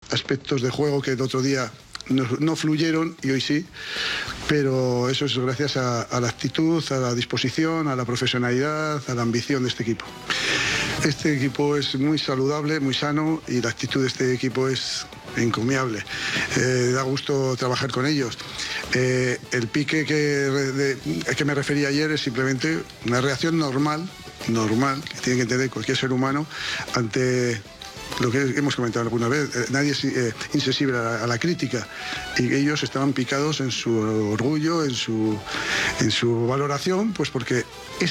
aspectos de juego que el otro día no fluyeron y hoy sí, pero eso es gracias a la actitud, a la disposición, a la profesionalidad, a la ambición de este equipo. Este equipo es muy saludable, muy sano, y la actitud de este equipo es encomiable. Da gusto trabajar con ellos. El pique que me refería ayer es simplemente una reacción normal que tiene que tener cualquier ser humano ante lo que hemos comentado alguna vez. Nadie es insensible a la crítica, y ellos estaban picados en su orgullo, en su valoración, pues porque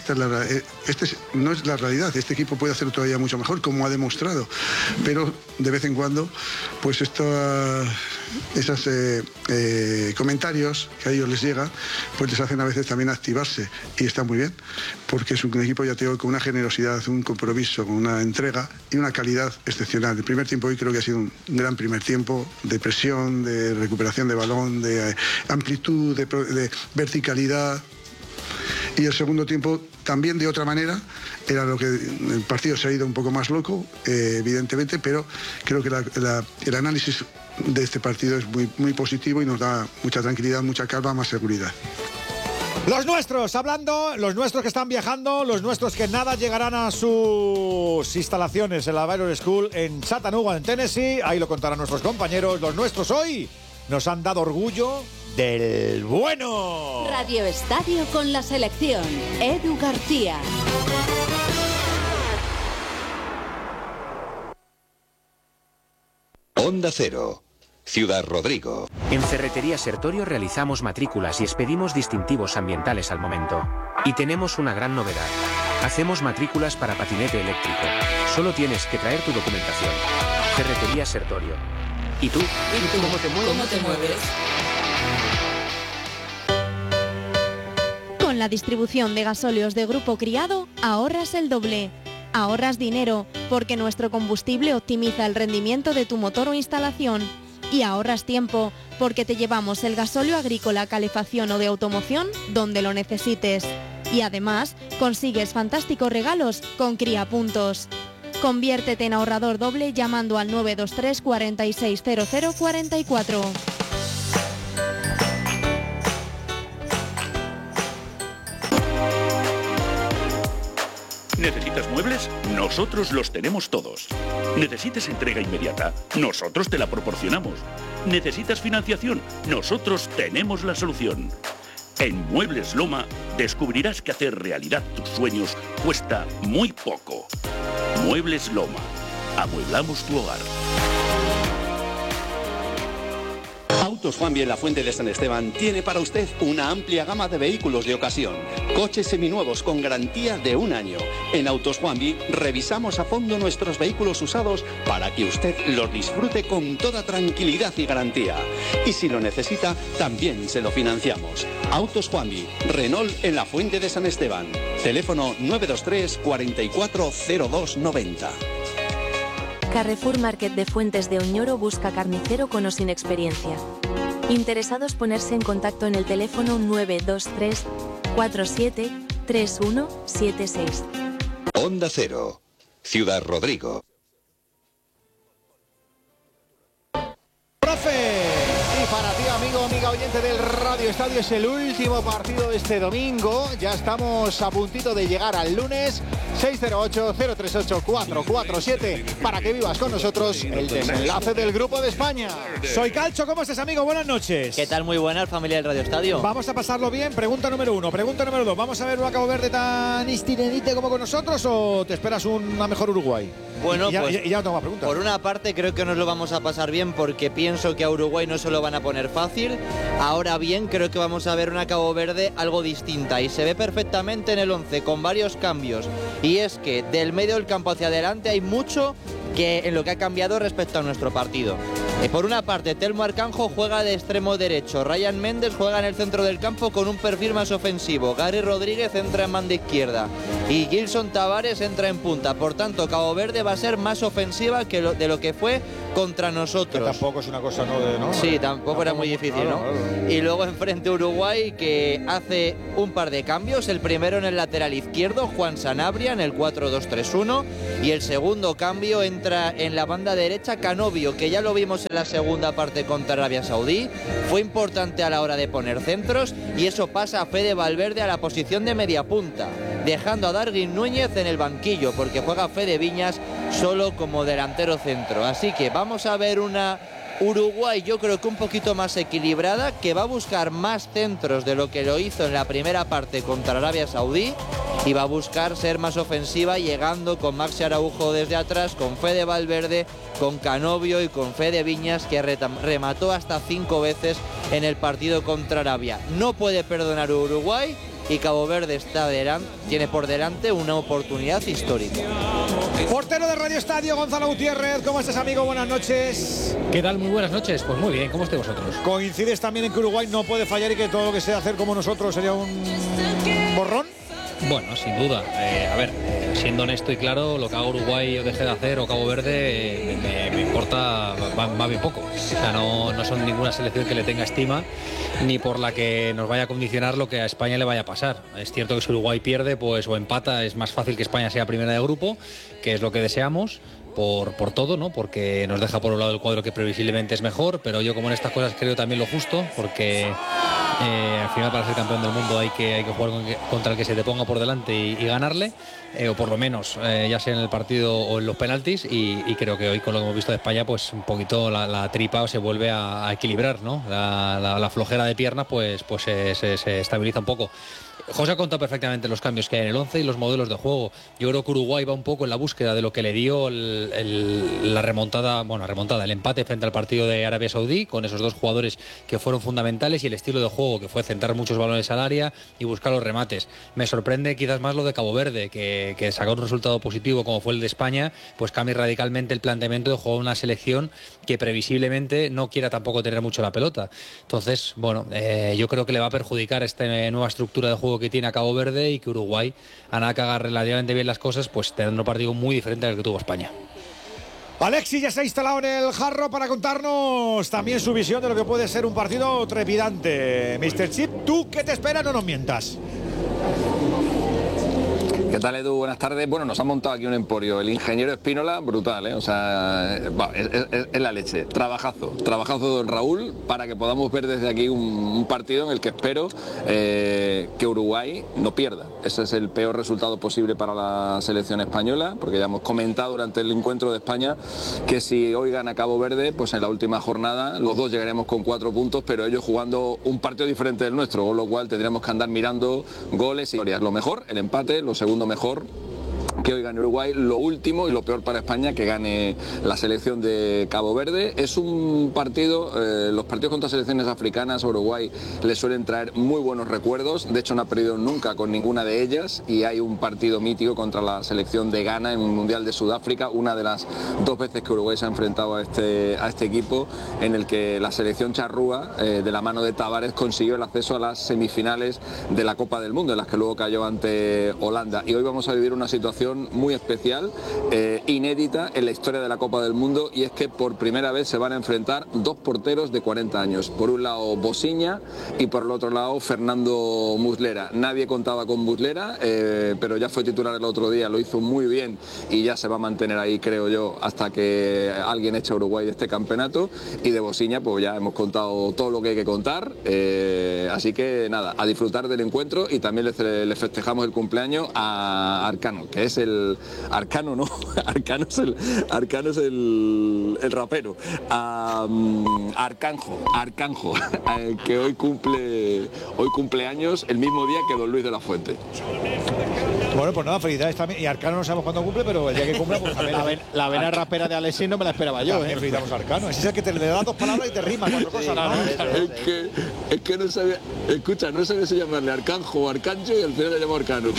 no es la realidad. Este equipo puede hacer todavía mucho mejor, como ha demostrado, pero de vez en cuando pues esos comentarios que a ellos les llegan, pues les hacen a veces también activarse, y está muy bien, porque es un equipo, ya te digo, con una generosidad, un compromiso, con una entrega y una calidad excepcional. El primer tiempo hoy creo que ha sido un gran primer tiempo, de presión, de recuperación de balón, de amplitud, de verticalidad. Y el segundo tiempo también de otra manera. Era lo que el partido se ha ido un poco más loco, evidentemente, pero creo que el análisis de este partido es muy, muy positivo y nos da mucha tranquilidad, mucha calma, más seguridad. Los nuestros, hablando, los nuestros que están viajando, los nuestros que nada llegarán a sus instalaciones en la Baylor School en Chattanooga, en Tennessee. Ahí lo contarán nuestros compañeros. Los nuestros hoy nos han dado orgullo del bueno. Radio Estadio con la selección. Edu García. Onda Cero, Ciudad Rodrigo. En Ferretería Sertorio realizamos matrículas y expedimos distintivos ambientales al momento. Y tenemos una gran novedad. Hacemos matrículas para patinete eléctrico. Solo tienes que traer tu documentación. Ferretería Sertorio. ¿Y tú? ¿Cómo te mueves? ¿Cómo te mueves? Con la distribución de gasóleos de Grupo Criado, ahorras el doble. Ahorras dinero, porque nuestro combustible optimiza el rendimiento de tu motor o instalación. Y ahorras tiempo, porque te llevamos el gasóleo agrícola, calefacción o de automoción donde lo necesites. Y además, consigues fantásticos regalos con Criapuntos. Conviértete en ahorrador doble llamando al 923 460044. ¿Necesitas muebles? Nosotros los tenemos todos. ¿Necesitas entrega inmediata? Nosotros te la proporcionamos. ¿Necesitas financiación? Nosotros tenemos la solución. En Muebles Loma descubrirás que hacer realidad tus sueños cuesta muy poco. Muebles Loma. Amueblamos tu hogar. Autos Juanvi en la Fuente de San Esteban tiene para usted una amplia gama de vehículos de ocasión. Coches seminuevos con garantía de 1 año. En Autos Juanvi revisamos a fondo nuestros vehículos usados para que usted los disfrute con toda tranquilidad y garantía. Y si lo necesita, también se lo financiamos. Autos Juanvi, Renault en la Fuente de San Esteban. Teléfono 923 440290. Carrefour Market de Fuentes de Oñoro busca carnicero con o sin experiencia. Interesados ponerse en contacto en el teléfono 923 47 3176. Onda Cero, Ciudad Rodrigo. ¡Profe! Y para ti, amigo, amiga oyente del Radio Estadio, es el último partido de este domingo. Ya estamos a puntito de llegar al lunes. 608-038-447 para que vivas con nosotros el desenlace del Grupo de España. Soy Calcho, ¿cómo estás, amigo? Buenas noches. ¿Qué tal? Muy buenas, familia del Radio Estadio. Vamos a pasarlo bien. Pregunta número 1. Pregunta número 2. ¿Vamos a ver un Cabo Verde tan istirenite como con nosotros o te esperas una mejor Uruguay? Bueno, ya, pues ya no tengo más preguntas. Por una parte creo que nos lo vamos a pasar bien porque pienso que a Uruguay no se lo van a poner fácil. Ahora bien, creo que vamos a ver una Cabo Verde algo distinta y se ve perfectamente en el 11 con varios cambios. Y es que del medio del campo hacia adelante hay mucho en lo que ha cambiado respecto a nuestro partido. Por una parte, Telmo Arcanjo juega de extremo derecho, Ryan Méndez juega en el centro del campo con un perfil más ofensivo, Gary Rodríguez entra en banda izquierda y Gilson Tavares entra en punta. Por tanto, Cabo Verde va a ser más ofensiva que de lo que fue contra nosotros. Que tampoco es una cosa, ¿no? Sí, tampoco era muy difícil, ¿no? Claro. Y luego enfrente Uruguay, que hace un par de cambios. El primero en el lateral izquierdo, Juan Sanabria en el 4-2-3-1, y el segundo cambio entra entra en la banda derecha Canovio, que ya lo vimos en la segunda parte contra Arabia Saudí, fue importante a la hora de poner centros, y eso pasa a Fede Valverde a la posición de media punta, dejando a Darwin Núñez en el banquillo, porque juega Fede Viñas solo como delantero centro. Así que vamos a ver una Uruguay, yo creo que un poquito más equilibrada, que va a buscar más centros de lo que lo hizo en la primera parte contra Arabia Saudí, y va a buscar ser más ofensiva, llegando con Maxi Araujo desde atrás, con Fede Valverde, con Canovio y con Fede Viñas, que remató hasta 5 veces en el partido contra Arabia. No puede perdonar Uruguay, y Cabo Verde tiene por delante una oportunidad histórica. Portero de Radio Estadio, Gonzalo Gutiérrez. ¿Cómo estás, amigo? Buenas noches. ¿Qué tal? Muy buenas noches. Pues muy bien, ¿cómo estáis vosotros? ¿Coincides también en que Uruguay no puede fallar y que todo lo que sea hacer como nosotros sería un borrón? Bueno, sin duda. A ver, siendo honesto y claro, lo que haga Uruguay o deje de hacer, o Cabo Verde, me importa más bien poco. O sea, no son ninguna selección que le tenga estima, ni por la que nos vaya a condicionar lo que a España le vaya a pasar. Es cierto que si Uruguay pierde, pues o empata, es más fácil que España sea primera de grupo, que es lo que deseamos. Por todo, ¿no? Porque nos deja por un lado el cuadro que previsiblemente es mejor, pero yo, como en estas cosas, creo también lo justo, porque al final, para ser campeón del mundo hay que jugar contra el que se te ponga por delante y ganarle, o por lo menos ya sea en el partido o en los penaltis, y creo que hoy, con lo que hemos visto de España, pues un poquito la tripa se vuelve a equilibrar, ¿no? La flojera de piernas pues se estabiliza un poco. José ha contado perfectamente los cambios que hay en el 11 y los modelos de juego. Yo creo que Uruguay va un poco en la búsqueda de lo que le dio la remontada, el empate frente al partido de Arabia Saudí, con esos dos jugadores que fueron fundamentales, y el estilo de juego, que fue centrar muchos balones al área y buscar los remates. Me sorprende quizás más lo de Cabo Verde, que sacó un resultado positivo como fue el de España, pues cambie radicalmente el planteamiento de juego de una selección que previsiblemente no quiera tampoco tener mucho la pelota. Entonces, bueno, yo creo que le va a perjudicar esta nueva estructura de juego que tiene a Cabo Verde, y que Uruguay, a nada que haga relativamente bien las cosas, pues tendrá un partido muy diferente al que tuvo España. Alexis ya se ha instalado en el jarro para contarnos también su visión de lo que puede ser un partido trepidante. Mr. Chip, ¿tú qué te esperas? No nos mientas. ¿Qué tal, Edu? Buenas tardes. Bueno, nos han montado aquí un emporio. El ingeniero Espínola, brutal, ¿eh? O sea, es la leche. Trabajazo de don Raúl, para que podamos ver desde aquí un partido en el que espero que Uruguay no pierda. Ese es el peor resultado posible para la selección española, porque ya hemos comentado durante el encuentro de España que si hoy gana Cabo Verde, pues en la última jornada los dos llegaremos con 4 puntos, pero ellos jugando un partido diferente del nuestro, con lo cual tendríamos que andar mirando goles y historias. Lo mejor, el empate; lo segundo, mejor que hoy gane Uruguay; lo último y lo peor para España, que gane la selección de Cabo Verde. Es un partido, los partidos contra selecciones africanas a Uruguay le suelen traer muy buenos recuerdos. De hecho, no ha perdido nunca con ninguna de ellas, y hay un partido mítico contra la selección de Ghana en un Mundial de Sudáfrica, una de las 2 veces que Uruguay se ha enfrentado a este equipo, en el que la selección charrúa, de la mano de Tavares, consiguió el acceso a las semifinales de la Copa del Mundo, en las que luego cayó ante Holanda. Y hoy vamos a vivir una situación muy especial, inédita en la historia de la Copa del Mundo, y es que por primera vez se van a enfrentar 2 porteros de 40 años. Por un lado Bosiña, y por el otro lado Fernando Muslera. Nadie contaba con Muslera, pero ya fue titular el otro día, lo hizo muy bien, y ya se va a mantener ahí, creo yo, hasta que alguien eche a Uruguay de este campeonato. Y de Bosiña, pues ya hemos contado todo lo que hay que contar, así que nada, a disfrutar del encuentro. Y también le festejamos el cumpleaños a Arcano, que es el Arcano, ¿no? Arcano es el rapero. Arcanjo, que hoy cumple años el mismo día que don Luis de la Fuente. Bueno, pues nada, felicidades también. Y Arcano no sabemos cuándo cumple, pero el día que cumpla, pues a ver. La vena rapera de Alexis no me la esperaba yo, ¿eh? Felicitamos a Arcano. Ese es el que te le da 2 palabras y te rima 4 cosas, ¿no? Es que no sabía. Escucha, no sabía si llamarle Arcanjo o Arcancho, y al final le llamo Arcano.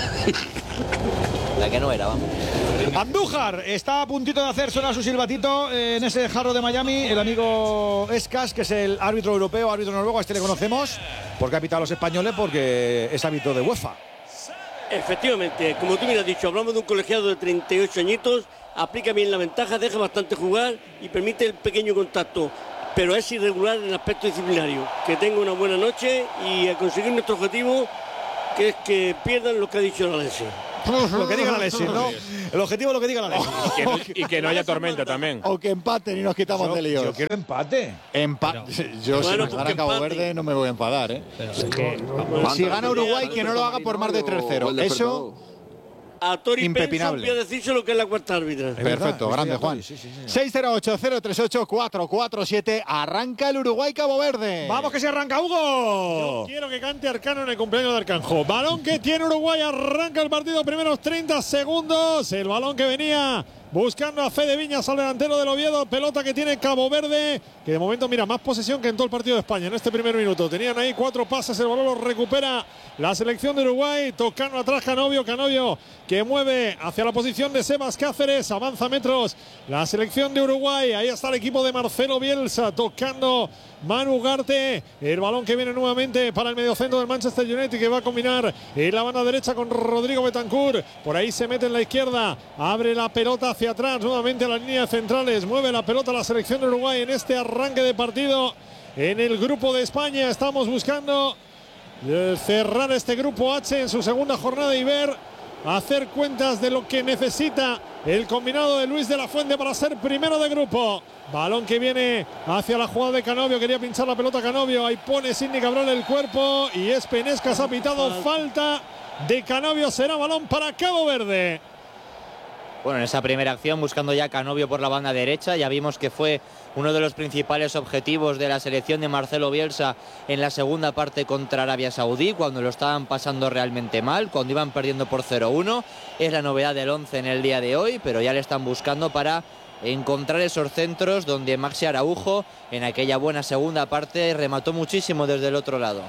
La que no era, vamos. Andújar está a puntito de hacer sonar su silbatito en ese jarro de Miami. El amigo Escas, que es el árbitro europeo, árbitro noruego, a este le conocemos porque ha pitado a los españoles, porque es árbitro de UEFA. Efectivamente, como tú me has dicho, hablamos de un colegiado de 38 añitos, aplica bien la ventaja, deja bastante jugar y permite el pequeño contacto, pero es irregular en el aspecto disciplinario. Que tenga una buena noche y a conseguir nuestro objetivo, que es que pierdan lo que ha dicho la Alexis. Lo que diga la Alexis, ¿no? El objetivo es lo que diga la Alexis. Y que no haya tormenta también. O que empaten y nos quitamos de líos. Yo quiero empate. Yo si nos gana Cabo Verde no me voy a enfadar, ¿eh? Si gana Uruguay, que no lo haga por más de 3-0. Eso... A Tori impepinable. Penson voy a decirse lo que es la cuarta árbitra. Perfecto, grande Juan. 608-038-447. Arranca el Uruguay-Cabo Verde. Vamos que se arranca, Hugo. Yo quiero que cante Arcano en el cumpleaños de Arcanjo. Balón que tiene Uruguay, arranca el partido, primeros 30 segundos. El balón que venía buscando a Fede Viñas, al delantero del Oviedo. Pelota que tiene Cabo Verde, que de momento, mira, más posesión que en todo el partido de España en este primer minuto. Tenían ahí 4 pases, el balón lo recupera la selección de Uruguay. Tocando atrás Canovio que mueve hacia la posición de Sebas Cáceres. Avanza metros la selección de Uruguay. Ahí está el equipo de Marcelo Bielsa, tocando Manu Ugarte. El balón que viene nuevamente para el mediocentro del Manchester United, que va a combinar en la banda derecha con Rodrigo Bentancur. Por ahí se mete en la izquierda, abre la pelota hacia atrás, nuevamente a las líneas centrales. Mueve la pelota la selección de Uruguay en este arranque de partido en el grupo de España. Estamos buscando cerrar este grupo H en su segunda jornada y ver, hacer cuentas de lo que necesita el combinado de Luis de la Fuente para ser primero de grupo. Balón que viene hacia la jugada de Canovio. Quería pinchar la pelota Canovio. Ahí pone Sidney Cabral el cuerpo. Y es Penescas, ha pitado falta de Canovio. Será balón para Cabo Verde. Bueno, en esa primera acción, buscando ya Canovio por la banda derecha, ya vimos que fue uno de los principales objetivos de la selección de Marcelo Bielsa en la segunda parte contra Arabia Saudí, cuando lo estaban pasando realmente mal, cuando iban perdiendo por 0-1. Es la novedad del 11 en el día de hoy, pero ya le están buscando para encontrar esos centros donde Maxi Araujo, en aquella buena segunda parte, remató muchísimo desde el otro lado.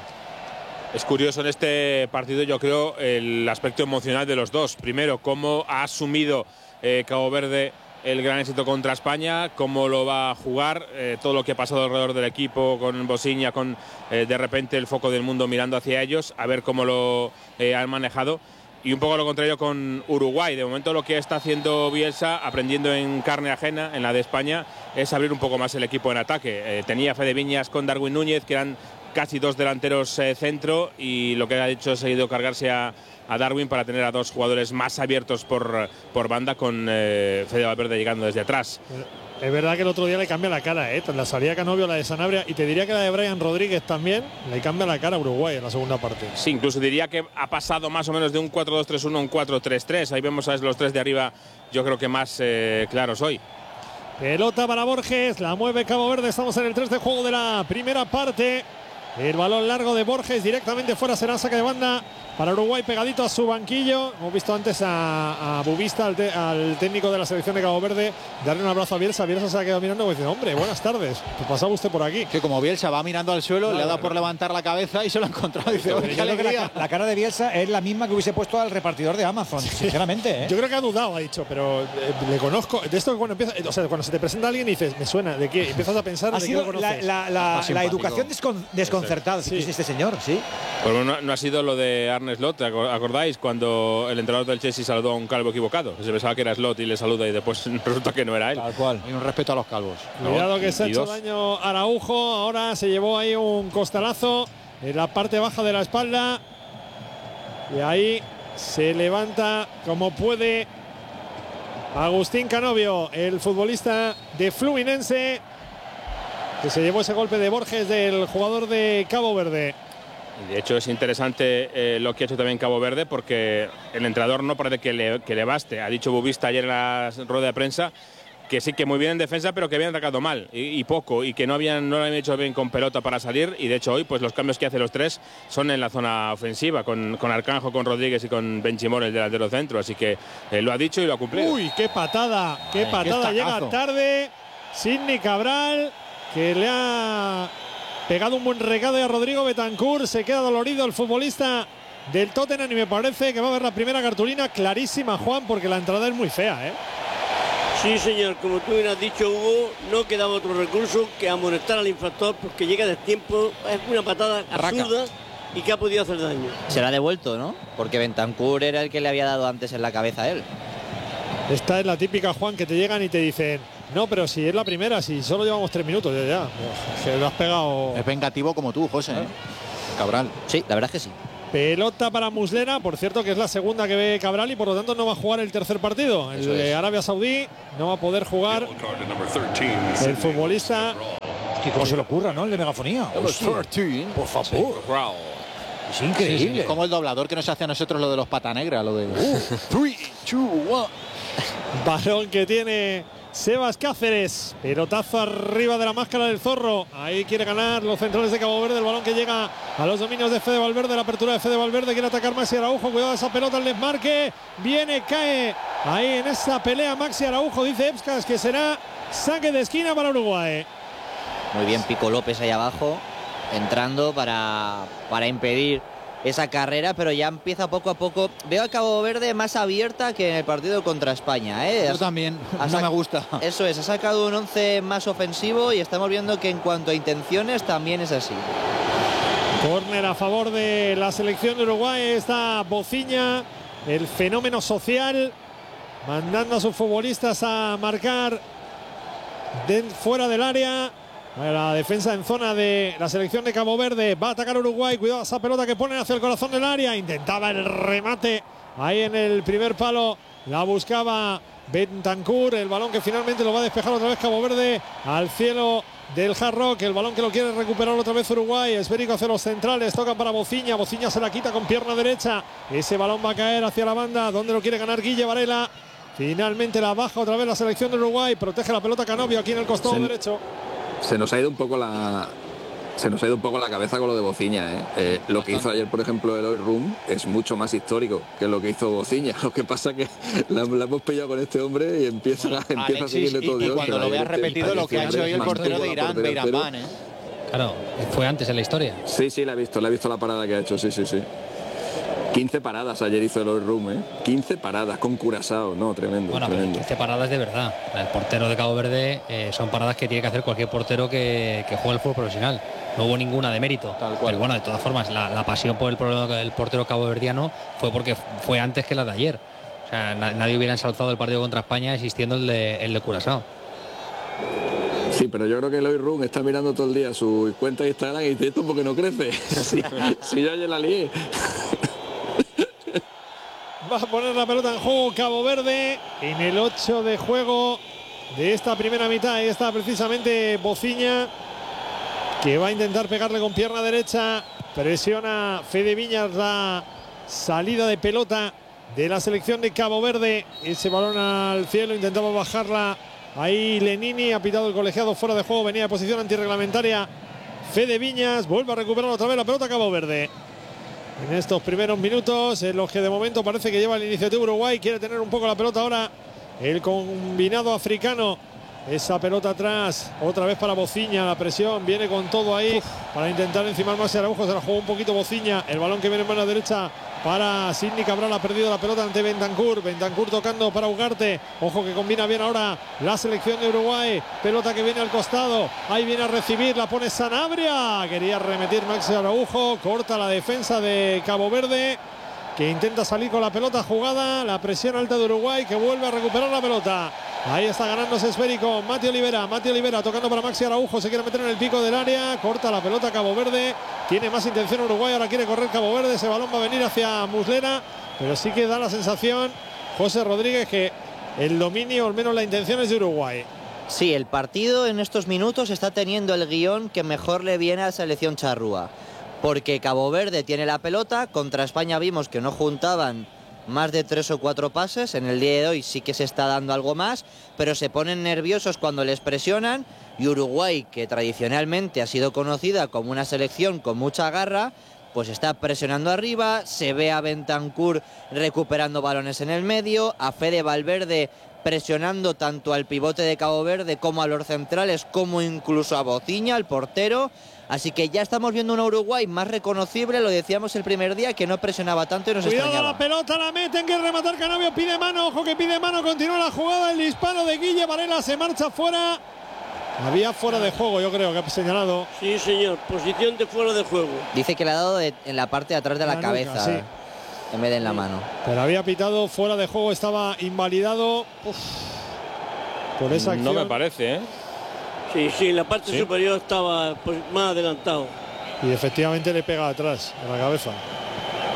Es curioso en este partido, yo creo, el aspecto emocional de los dos. Primero, cómo ha asumido Cabo Verde el gran éxito contra España, cómo lo va a jugar, todo lo que ha pasado alrededor del equipo con Bosiña, con de repente el foco del mundo mirando hacia ellos, a ver cómo lo han manejado. Y un poco lo contrario con Uruguay. De momento lo que está haciendo Bielsa, aprendiendo en carne ajena, en la de España, es abrir un poco más el equipo en ataque. Tenía Fede Viñas con Darwin Núñez, que eran casi 2 delanteros centro, y lo que ha hecho es ido cargarse a Darwin para tener a 2 jugadores más abiertos por banda, con Fede Valverde llegando desde atrás. Es verdad que el otro día le cambia la cara, la salida Canovio, la de Sanabria, y te diría que la de Brian Rodríguez también le cambia la cara a Uruguay en la segunda parte. Sí, incluso diría que ha pasado más o menos de un 4-2-3-1 a un 4-3-3. Ahí vemos a los 3 de arriba, yo creo que más claros hoy. Pelota para Borges, la mueve Cabo Verde, estamos en el 3 de juego de la primera parte. El balón largo de Borges, directamente fuera, será saque de banda para Uruguay, pegadito a su banquillo. Hemos visto antes a Bubista, al técnico de la selección de Cabo Verde, darle un abrazo a Bielsa. Bielsa se ha quedado mirando y dice: hombre, buenas tardes, pues pasaba usted por aquí. Que como Bielsa va mirando al suelo, le ha dado por levantar la cabeza y se lo ha encontrado. Dice: qué alegría. La cara de Bielsa es la misma que hubiese puesto al repartidor de Amazon, sinceramente. Yo creo que ha dudado, ha dicho, pero le conozco. De esto cuando empieza, o sea, cuando se te presenta alguien y dices, me suena, ¿de qué? Empiezas a pensar ha de sido qué lo conoces. la educación desconcertada, sí. Este señor, sí. Pues no ha sido lo de Arne Slot, ¿acordáis? Cuando el entrenador del Chelsea saludó a un calvo equivocado. Se pensaba que era Slot y le saluda y después resulta que no era él. Tal cual. Hay un respeto a los calvos. Cuidado que se ha hecho daño Araujo. Ahora se llevó ahí un costalazo en la parte baja de la espalda. Y ahí se levanta como puede Agustín Canovio, el futbolista de Fluminense, que se llevó ese golpe de Borges del jugador de Cabo Verde. De hecho es interesante lo que ha hecho también Cabo Verde, porque el entrenador no parece que le baste. Ha dicho Bubista ayer en la rueda de prensa que sí, que muy bien en defensa, pero que habían atacado mal y poco, y que no lo habían hecho bien con pelota para salir. Y de hecho hoy pues los cambios que hace los 3 son en la zona ofensiva, con Arcanjo, con Rodríguez y con Benchimol, el delantero centro. Así que lo ha dicho y lo ha cumplido. Uy, qué patada, llega tarde Sidney Cabral, que le ha pegado un buen recado a Rodrigo Bentancur. Se queda dolorido el futbolista del Tottenham y me parece que va a haber la primera cartulina clarísima, Juan, porque la entrada es muy fea, ¿eh? Sí, señor, como tú hubieras dicho, Hugo, no quedaba otro recurso que amonestar al infractor, porque llega de tiempo. Es una patada absurda y que ha podido hacer daño. Se la ha devuelto, ¿no? Porque Bentancur era el que le había dado antes en la cabeza a él. Esta es la típica, Juan, que te llegan y te dicen: no, pero si es la primera, si solo llevamos 3 minutos, ya. Se lo has pegado. Es vengativo como tú, José, ¿eh? Cabral. Sí, la verdad es que sí. Pelota para Muslera, por cierto que es la segunda que ve Cabral y por lo tanto no va a jugar el tercer partido. El de Arabia Saudí no va a poder jugar el futbolista. ¿Cómo se le ocurra, no? El de megafonía. Por favor. Es increíble. Sí, como el doblador que nos hace a nosotros lo de los pata negra, lo de 3, 2, 1. Balón que tiene Sebas Cáceres, pelotazo arriba de la máscara del zorro. Ahí quiere ganar los centrales de Cabo Verde. El balón que llega a los dominios de Fede Valverde. La apertura de Fede Valverde, quiere atacar Maxi Araujo. Cuidado esa pelota, el desmarque. Viene, cae ahí en esa pelea Maxi Araujo. Dice Epscas que será saque de esquina para Uruguay. Muy bien Pico López ahí abajo, entrando para impedir esa carrera, pero ya empieza poco a poco. Veo a Cabo Verde más abierta que en el partido contra España, ¿eh? Yo también, no me gusta. Eso es, ha sacado un 11 más ofensivo y estamos viendo que en cuanto a intenciones también es así. Córner a favor de la selección de Uruguay. Está Bociña, el fenómeno social, mandando a sus futbolistas a marcar fuera del área. La defensa en zona de la selección de Cabo Verde. Va a atacar Uruguay. Cuidado esa pelota que ponen hacia el corazón del área. Intentaba el remate ahí en el primer palo. La buscaba Bentancur. El balón que finalmente lo va a despejar otra vez Cabo Verde al cielo del Hard Rock. El balón que lo quiere recuperar otra vez Uruguay. Esférico hacia los centrales. Toca para Bociña. Bociña se la quita con pierna derecha. Ese balón va a caer hacia la banda donde lo quiere ganar Guille Varela. Finalmente la baja otra vez la selección de Uruguay. Protege la pelota Canovio aquí en el costado derecho. Se nos ha ido un poco la cabeza con lo de Bociña, ¿eh? Lo que hizo ayer, por ejemplo, Eloy Room es mucho más histórico que lo que hizo Bociña. Lo que pasa que la hemos pillado con este hombre y empieza a seguirle todo Dios. Y cuando lo veas repetido, lo que ha hecho hoy el portero de Irán, Beiraban, ¿eh? Claro, fue antes en la historia. Sí, la he visto la parada que ha hecho, sí. 15 paradas ayer hizo el Room, ¿eh? 15 paradas con Curazao, no, tremendo. Bueno, tremendo. 15 paradas de verdad. El portero de Cabo Verde son paradas que tiene que hacer cualquier portero que juegue el fútbol profesional. No hubo ninguna de mérito. Tal cual. Pero bueno, de todas formas, la pasión por el portero caboverdiano fue porque fue antes que la de ayer. O sea, nadie hubiera ensalzado el partido contra España existiendo el de Curazao. Sí, pero yo creo que Eloy Room está mirando todo el día su cuenta de Instagram y dice esto porque no crece. Si yo ayer la lié. Va a poner la pelota en juego Cabo Verde en el 8 de juego de esta primera mitad. Ahí está precisamente Bociña, que va a intentar pegarle con pierna derecha. Presiona Fede Viñas la salida de pelota de la selección de Cabo Verde. Ese balón al cielo, intentaba bajarla ahí Lenini. Ha pitado el colegiado fuera de juego, venía de posición antirreglamentaria Fede Viñas. Vuelve a recuperar otra vez la pelota Cabo Verde. En estos primeros minutos, en los que de momento parece que lleva la iniciativa Uruguay, quiere tener un poco la pelota ahora el combinado africano. Esa pelota atrás, otra vez para Bociña, la presión viene con todo ahí para intentar encimar más a Araujo. Se la jugó un poquito Bociña, el balón que viene en mano derecha para Sidney Cabral, ha perdido la pelota ante Bentancur. Bentancur tocando para Ugarte. Ojo que combina bien ahora la selección de Uruguay. Pelota que viene al costado. Ahí viene a recibir, la pone Sanabria. Quería remitir Maxi Araujo. Corta la defensa de Cabo Verde, que intenta salir con la pelota jugada. La presión alta de Uruguay, que vuelve a recuperar la pelota. Ahí está ganando ese esférico Mati Olivera. Mati Olivera tocando para Maxi Araujo. Se quiere meter en el pico del área. Corta la pelota Cabo Verde. Tiene más intención Uruguay. Ahora quiere correr Cabo Verde. Ese balón va a venir hacia Muslera. Pero sí que da la sensación, José Rodríguez, que el dominio, al menos la intención, es de Uruguay. Sí, el partido en estos minutos está teniendo el guión que mejor le viene a la selección charrúa. Porque Cabo Verde tiene la pelota. Contra España vimos que no juntaban más de 3 o 4 pases. En el día de hoy sí que se está dando algo más, pero se ponen nerviosos cuando les presionan. Y Uruguay, que tradicionalmente ha sido conocida como una selección con mucha garra, pues está presionando arriba. Se ve a Bentancur recuperando balones en el medio, a Fede Valverde presionando tanto al pivote de Cabo Verde como a los centrales, como incluso a Bociña, al portero. Así que ya estamos viendo una Uruguay más reconocible, lo decíamos el primer día, que no presionaba tanto y nos extrañaba. Cuidado, la pelota la meten, que rematar Canovio, pide mano, ojo que pide mano, continúa la jugada, el disparo de Guille Varela, se marcha fuera. Había fuera de juego, yo creo que ha señalado. Sí, señor, posición de fuera de juego. Dice que le ha dado en la parte de atrás de la cabeza, nuca, sí, en vez de en la mano. Pero había pitado fuera de juego, estaba invalidado por esa acción. No me parece, ¿eh? Sí, en la parte superior estaba pues, más adelantado. Y efectivamente le pega atrás, a la cabeza.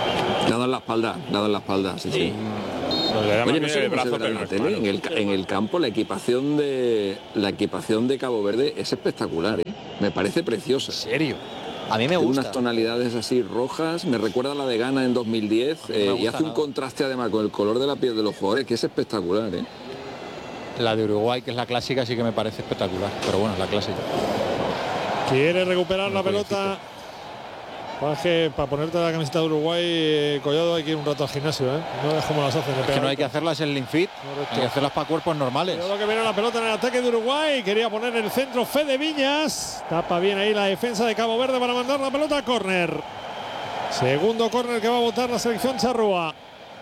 Dado en la espalda, sí. Oye, no sé cómo se verá en la tele, en el campo la equipación de Cabo Verde es espectacular, ¿eh? Me parece preciosa. ¿En serio? A mí me gusta. Unas tonalidades así rojas, me recuerda a la de Ghana en 2010 y hace un contraste además con el color de la piel de los jugadores que es espectacular, ¿eh? La de Uruguay, que es la clásica, sí que me parece espectacular, pero bueno, es la clásica. Quiere recuperar la pelota. Para ponerte la camiseta de Uruguay, Collado, hay que ir un rato al gimnasio, ¿eh? No es como las hacen. Es que no hay que hacerlas en Lean Fit, hay que hacerlas para cuerpos normales. Lo que viene la pelota en el ataque de Uruguay. Quería poner el centro Fede Viñas. Tapa bien ahí la defensa de Cabo Verde para mandar la pelota a córner. Segundo córner que va a botar la selección charrúa.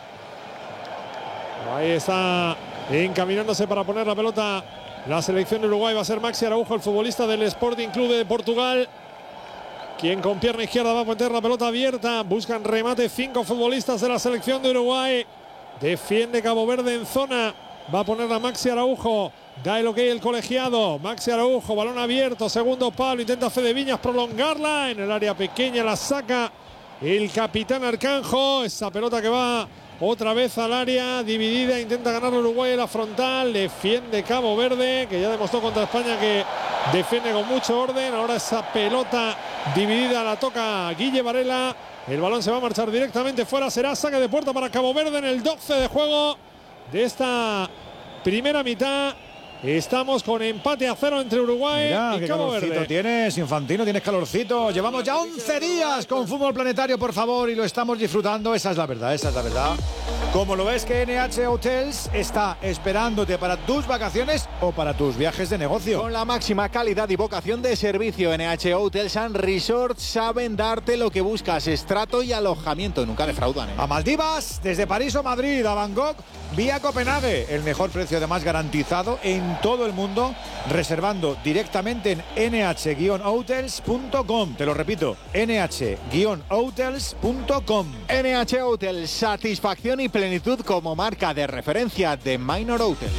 Ahí está encaminándose para poner la pelota la selección de Uruguay. Va a ser Maxi Araujo, el futbolista del Sporting Club de Portugal, quien con pierna izquierda va a meter la pelota abierta. Buscan remate 5 futbolistas de la selección de Uruguay. Defiende Cabo Verde en zona. Va a ponerla Maxi Araujo. Da el ok el colegiado. Maxi Araujo, balón abierto. Segundo palo. Intenta Fede Viñas prolongarla. En el área pequeña la saca el capitán Arcanjo. Esa pelota que va otra vez al área dividida. Intenta ganar Uruguay en la frontal. Defiende Cabo Verde, que ya demostró contra España que defiende con mucho orden. Ahora esa pelota dividida la toca Guille Varela. El balón se va a marchar directamente fuera. Será saque de puerta para Cabo Verde en el 12 de juego de esta primera mitad. Estamos con empate a 0 entre Uruguay y Cabo Verde. Tienes, Infantino, tienes calorcito. Llevamos ya 11 días con fútbol planetario, por favor, y lo estamos disfrutando. Esa es la verdad, esa es la verdad. Como lo ves, que NH Hotels está esperándote para tus vacaciones o para tus viajes de negocio. Con la máxima calidad y vocación de servicio, NH Hotels and Resorts saben darte lo que buscas, estrato y alojamiento. Nunca defraudan, ¿eh? A Maldivas, desde París o Madrid, a Bangkok, vía Copenhague. El mejor precio, además, garantizado en todo el mundo, reservando directamente en nh-hotels.com. Te lo repito, nh-hotels.com. NH Hotels, satisfacción y plenitud como marca de referencia de Minor Hotels.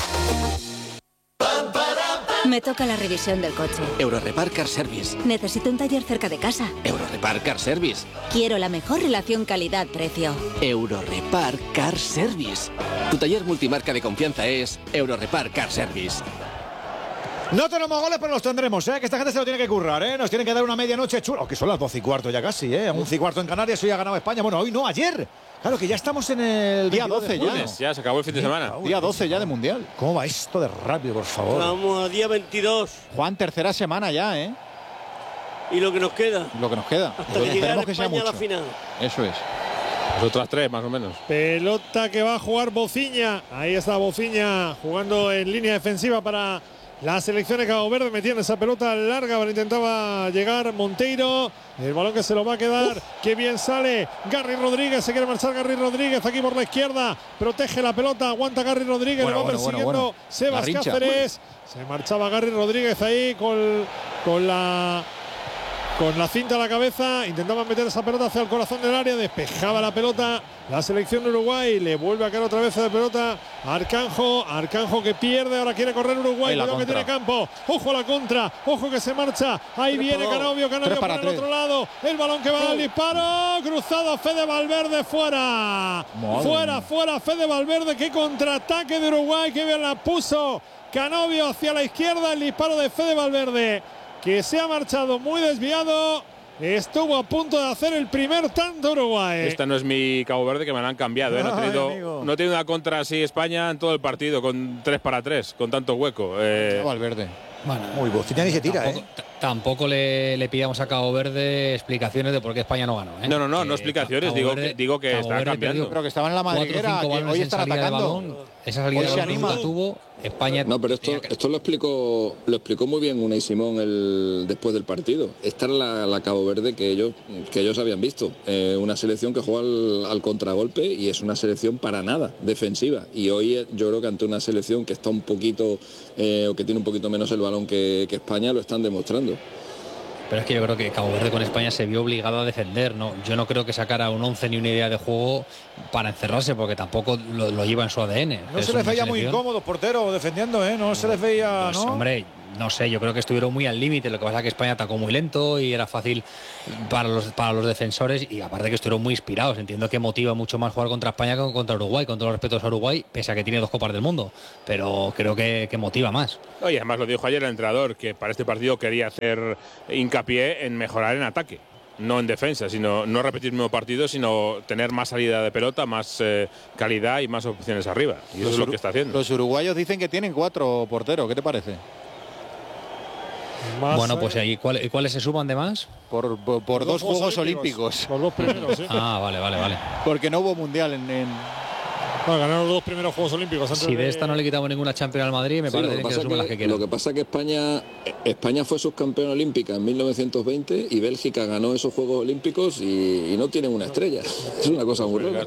Me toca la revisión del coche. Eurorepar Car Service. Necesito un taller cerca de casa. Eurorepar Car Service. Quiero la mejor relación calidad-precio. Eurorepar Car Service. Tu taller multimarca de confianza es Eurorepar Car Service. No tenemos goles, pero los tendremos, ¿eh? Que esta gente se lo tiene que currar, ¿eh? Nos tienen que dar una medianoche chula. Que son las 12:15 ya casi, ¿eh? 11:15 en Canarias, hoy ha ganado España. Bueno, hoy no, ayer. Claro que ya estamos en el día 12 ya. Ya se acabó el fin de semana. Día 12 ya de Mundial. ¿Cómo va esto de rápido, por favor? Vamos a día 22. Juan, tercera semana ya, ¿eh? Y lo que nos queda. Lo que nos queda. Hasta que llegue España a la final. Eso es. Las otras 3, más o menos. Pelota que va a jugar Bociña. Ahí está Bociña jugando en línea defensiva para la selección de Cabo Verde. Metían esa pelota larga, pero intentaba llegar Monteiro. El balón que se lo va a quedar. Qué bien sale Garry Rodríguez. Se quiere marchar Garry Rodríguez aquí por la izquierda. Protege la pelota. Aguanta Garry Rodríguez. Lo va persiguiendo Sebas Cáceres. Se marchaba Garry Rodríguez ahí con la cinta a la cabeza. Intentaba meter esa pelota hacia el corazón del área. Despejaba la pelota la selección de Uruguay. Le vuelve a caer otra vez de pelota Arcanjo. Arcanjo que pierde. Ahora quiere correr Uruguay. Cuidado que tiene campo. Ojo a la contra. Ojo que se marcha. Ahí viene Canovio. Canovio por el otro lado. El balón que va al disparo. Cruzado Fede Valverde fuera. Fuera Fede Valverde. Qué contraataque de Uruguay. Que bien la puso Canovio hacia la izquierda. El disparo de Fede Valverde, que se ha marchado muy desviado. Estuvo a punto de hacer el primer tanto Uruguay. Esta no es mi Cabo Verde, que me la han cambiado, ¿eh? No ha tenido una contra así España en todo el partido, con 3-3, con tanto hueco. Valverde. Bueno, muy Bociña ni se tira, tampoco le pidamos a Cabo Verde explicaciones de por qué España no ganó, ¿eh? No explicaciones, digo que está cambiando. Pero que estaban en la madriguera, que hoy están atacando. Esa salida de balón la tuvo España. No, pero esto lo explicó muy bien Unai Simón después del partido. Esta es la Cabo Verde que ellos habían visto. Una selección que juega al contragolpe y es una selección para nada defensiva. Y hoy yo creo que ante una selección que está un poquito o que tiene un poquito menos el balón que España, lo están demostrando. Pero es que yo creo que Cabo Verde con España se vio obligado a defender, ¿no? Yo no creo que sacara un 11 ni una idea de juego para encerrarse, porque tampoco lo lleva en su ADN. No se les veía muy incómodos, portero, defendiendo, ¿eh? No se les veía, pues, ¿no? Hombre, no sé, yo creo que estuvieron muy al límite. Lo que pasa es que España atacó muy lento y era fácil para los defensores, y aparte que estuvieron muy inspirados. Entiendo que motiva mucho más jugar contra España que contra Uruguay, con todos los respetos a Uruguay, pese a que tiene 2 Copas del Mundo, pero creo que motiva más. Oye, además lo dijo ayer el entrenador, que para este partido quería hacer hincapié en mejorar en ataque, no en defensa, sino no repetir el mismo partido, sino tener más salida de pelota, más calidad y más opciones arriba. Y eso es lo que está haciendo. Los uruguayos dicen que tienen 4 porteros. ¿Qué te parece? Bueno, pues ahí, ¿cuáles se suman de más? Por 2 Juegos Olímpicos. Por 2 primeros, ¿sí? Ah, vale. Porque no hubo mundial Bueno, ganaron los 2 primeros Juegos Olímpicos. Si de esta no le quitamos ninguna Champions al Madrid, me parece que se suman las que quieran. Lo que pasa es que España fue subcampeona olímpica en 1920 y Bélgica ganó esos Juegos Olímpicos y no tienen una estrella. Es una cosa muy rara.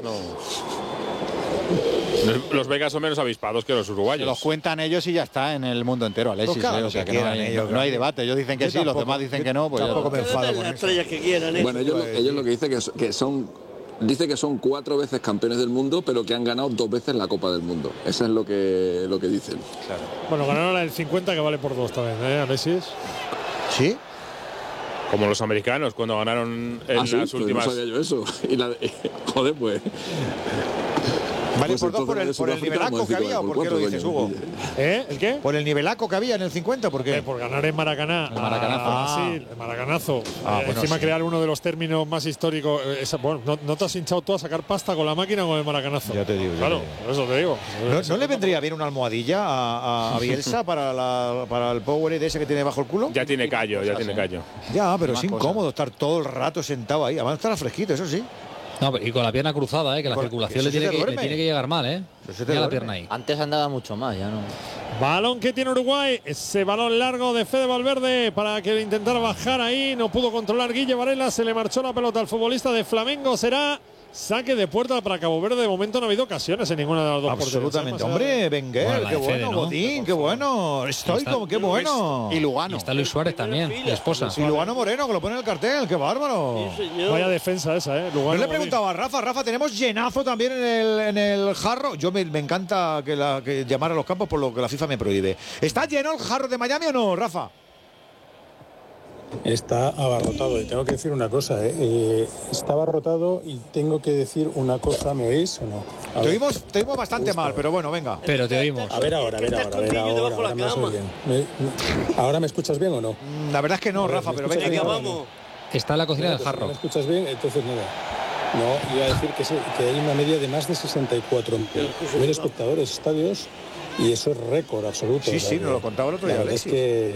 Los belgas son menos avispados que los uruguayos. Los cuentan ellos y ya está en el mundo entero, Alexis. Pues claro, o sea que no hay debate. Ellos dicen que sí, los demás dicen que no. Pues tampoco me enfado con eso. Que quieran, bueno, ellos lo que dicen que son... Dice que son 4 veces campeones del mundo, pero que han ganado 2 veces la Copa del Mundo. Eso es lo que dicen. Claro. Bueno, ganaron la del 50, que vale por 2 también, Alexis. ¿Sí? Como los americanos, cuando ganaron en las últimas... No sabía yo eso. Joder, pues... Vale, por 2 por el nivelaco que había, ¿o por qué lo dices, Hugo? ¿El qué? Por el nivelaco que había en el 50, ¿por qué? Por ganar en Maracaná. El maracanazo. Sí, el maracanazo. Bueno, encima sí. crear uno de los términos más históricos. Bueno, no te has hinchado tú a sacar pasta con la máquina o con el maracanazo. Ya te digo. Claro, por eso te digo. ¿No le vendría bien una almohadilla a Bielsa para el Powerade ese que tiene bajo el culo? Ya tiene callo, Ya, pero es incómodo estar todo el rato sentado ahí. Además estará fresquito, eso sí. No, y con la pierna cruzada, que la circulación le tiene que llegar mal, Mira la pierna ahí. Antes andaba mucho más, ya no. Balón que tiene Uruguay, ese balón largo de Fede Valverde para que intentara bajar ahí, no pudo controlar Guille Varela, se le marchó la pelota al futbolista de Flamengo, será saque de puerta para Cabo Verde. De momento no ha habido ocasiones en ninguna de las dos porterías. Absolutamente. Hombre, Benguer, qué bueno, ¿no? Botín, qué bueno. Stoico, qué bueno. Y Lugano. Y está Luis Suárez también, la esposa. Y Lugano Moreno, que lo pone en el cartel, qué bárbaro. Sí, vaya defensa esa, Lugano. Yo le preguntaba a Rafa, tenemos llenazo también en el jarro. Yo me encanta que llamar a los campos, por lo que la FIFA me prohíbe. ¿Está lleno el jarro de Miami o no, Rafa? Está abarrotado y tengo que decir una cosa, está abarrotado y tengo que decir una cosa, ¿me oís o no? Te oímos bastante mal, pero bueno, venga. Pero te oímos. A ver ahora me oís bien. ¿Ahora me escuchas bien o no? La verdad es que no, Rafa, pero venga, vamos. Está en la cocina del jarro. ¿Me escuchas bien? Entonces nada. No, iba a decir que hay una media de más de 64.000 espectadores, estadios, y eso es récord absoluto. Sí, nos lo contaba el otro día. Es que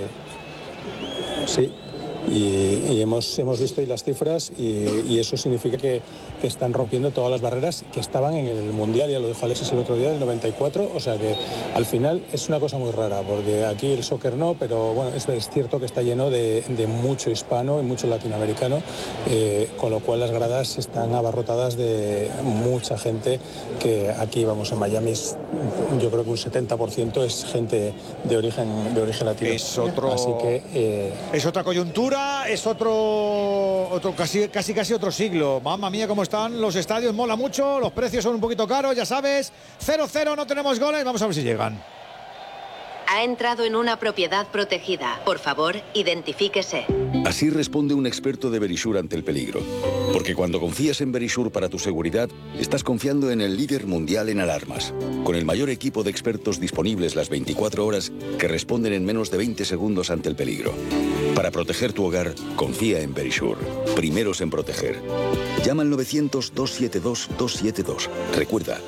sí. Y hemos visto ahí las cifras y eso significa que están rompiendo todas las barreras que estaban en el Mundial, ya lo dijo Alexis el otro día, del 94, o sea que al final es una cosa muy rara, porque aquí el soccer no, pero bueno, es cierto que está lleno de mucho hispano y mucho latinoamericano, con lo cual las gradas están abarrotadas de mucha gente que aquí, vamos, en Miami yo creo que un 70% es gente de origen latino. Es otro, así que es otra coyuntura. Es otro casi otro siglo. Mamma mía, cómo están los estadios, mola mucho, los precios son un poquito caros, ya sabes. 0-0, no tenemos goles, vamos a ver si llegan. Ha entrado en una propiedad protegida. Por favor, identifíquese. Así responde un experto de Verisure ante el peligro. Porque cuando confías en Verisure para tu seguridad, estás confiando en el líder mundial en alarmas. Con el mayor equipo de expertos disponibles las 24 horas que responden en menos de 20 segundos ante el peligro. Para proteger tu hogar, confía en Verisure. Primeros en proteger. Llama al 900-272-272. Recuerda,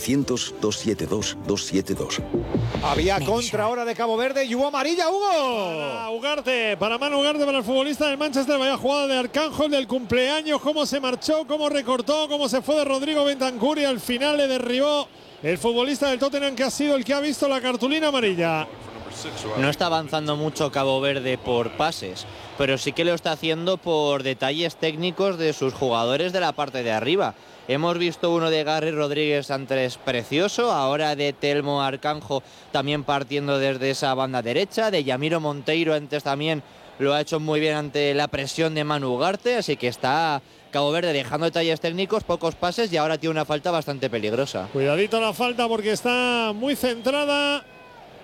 900-272-272. Había contra ahora de Cabo Verde y hubo amarilla, Hugo. Para Manu Ugarte, para el futbolista del Manchester. Vaya jugada de Arcángel del cumpleaños, cómo se marchó, cómo recortó, cómo se fue de Rodrigo Bentancur y al final le derribó el futbolista del Tottenham, que ha sido el que ha visto la cartulina amarilla. No está avanzando mucho Cabo Verde por pases, pero sí que lo está haciendo por detalles técnicos de sus jugadores de la parte de arriba. Hemos visto uno de Gary Rodríguez antes precioso, ahora de Telmo Arcanjo también partiendo desde esa banda derecha, de Yamiro Monteiro antes también lo ha hecho muy bien ante la presión de Manu Ugarte, así que está Cabo Verde dejando detalles técnicos, pocos pases y ahora tiene una falta bastante peligrosa. Cuidadito la falta porque está muy centrada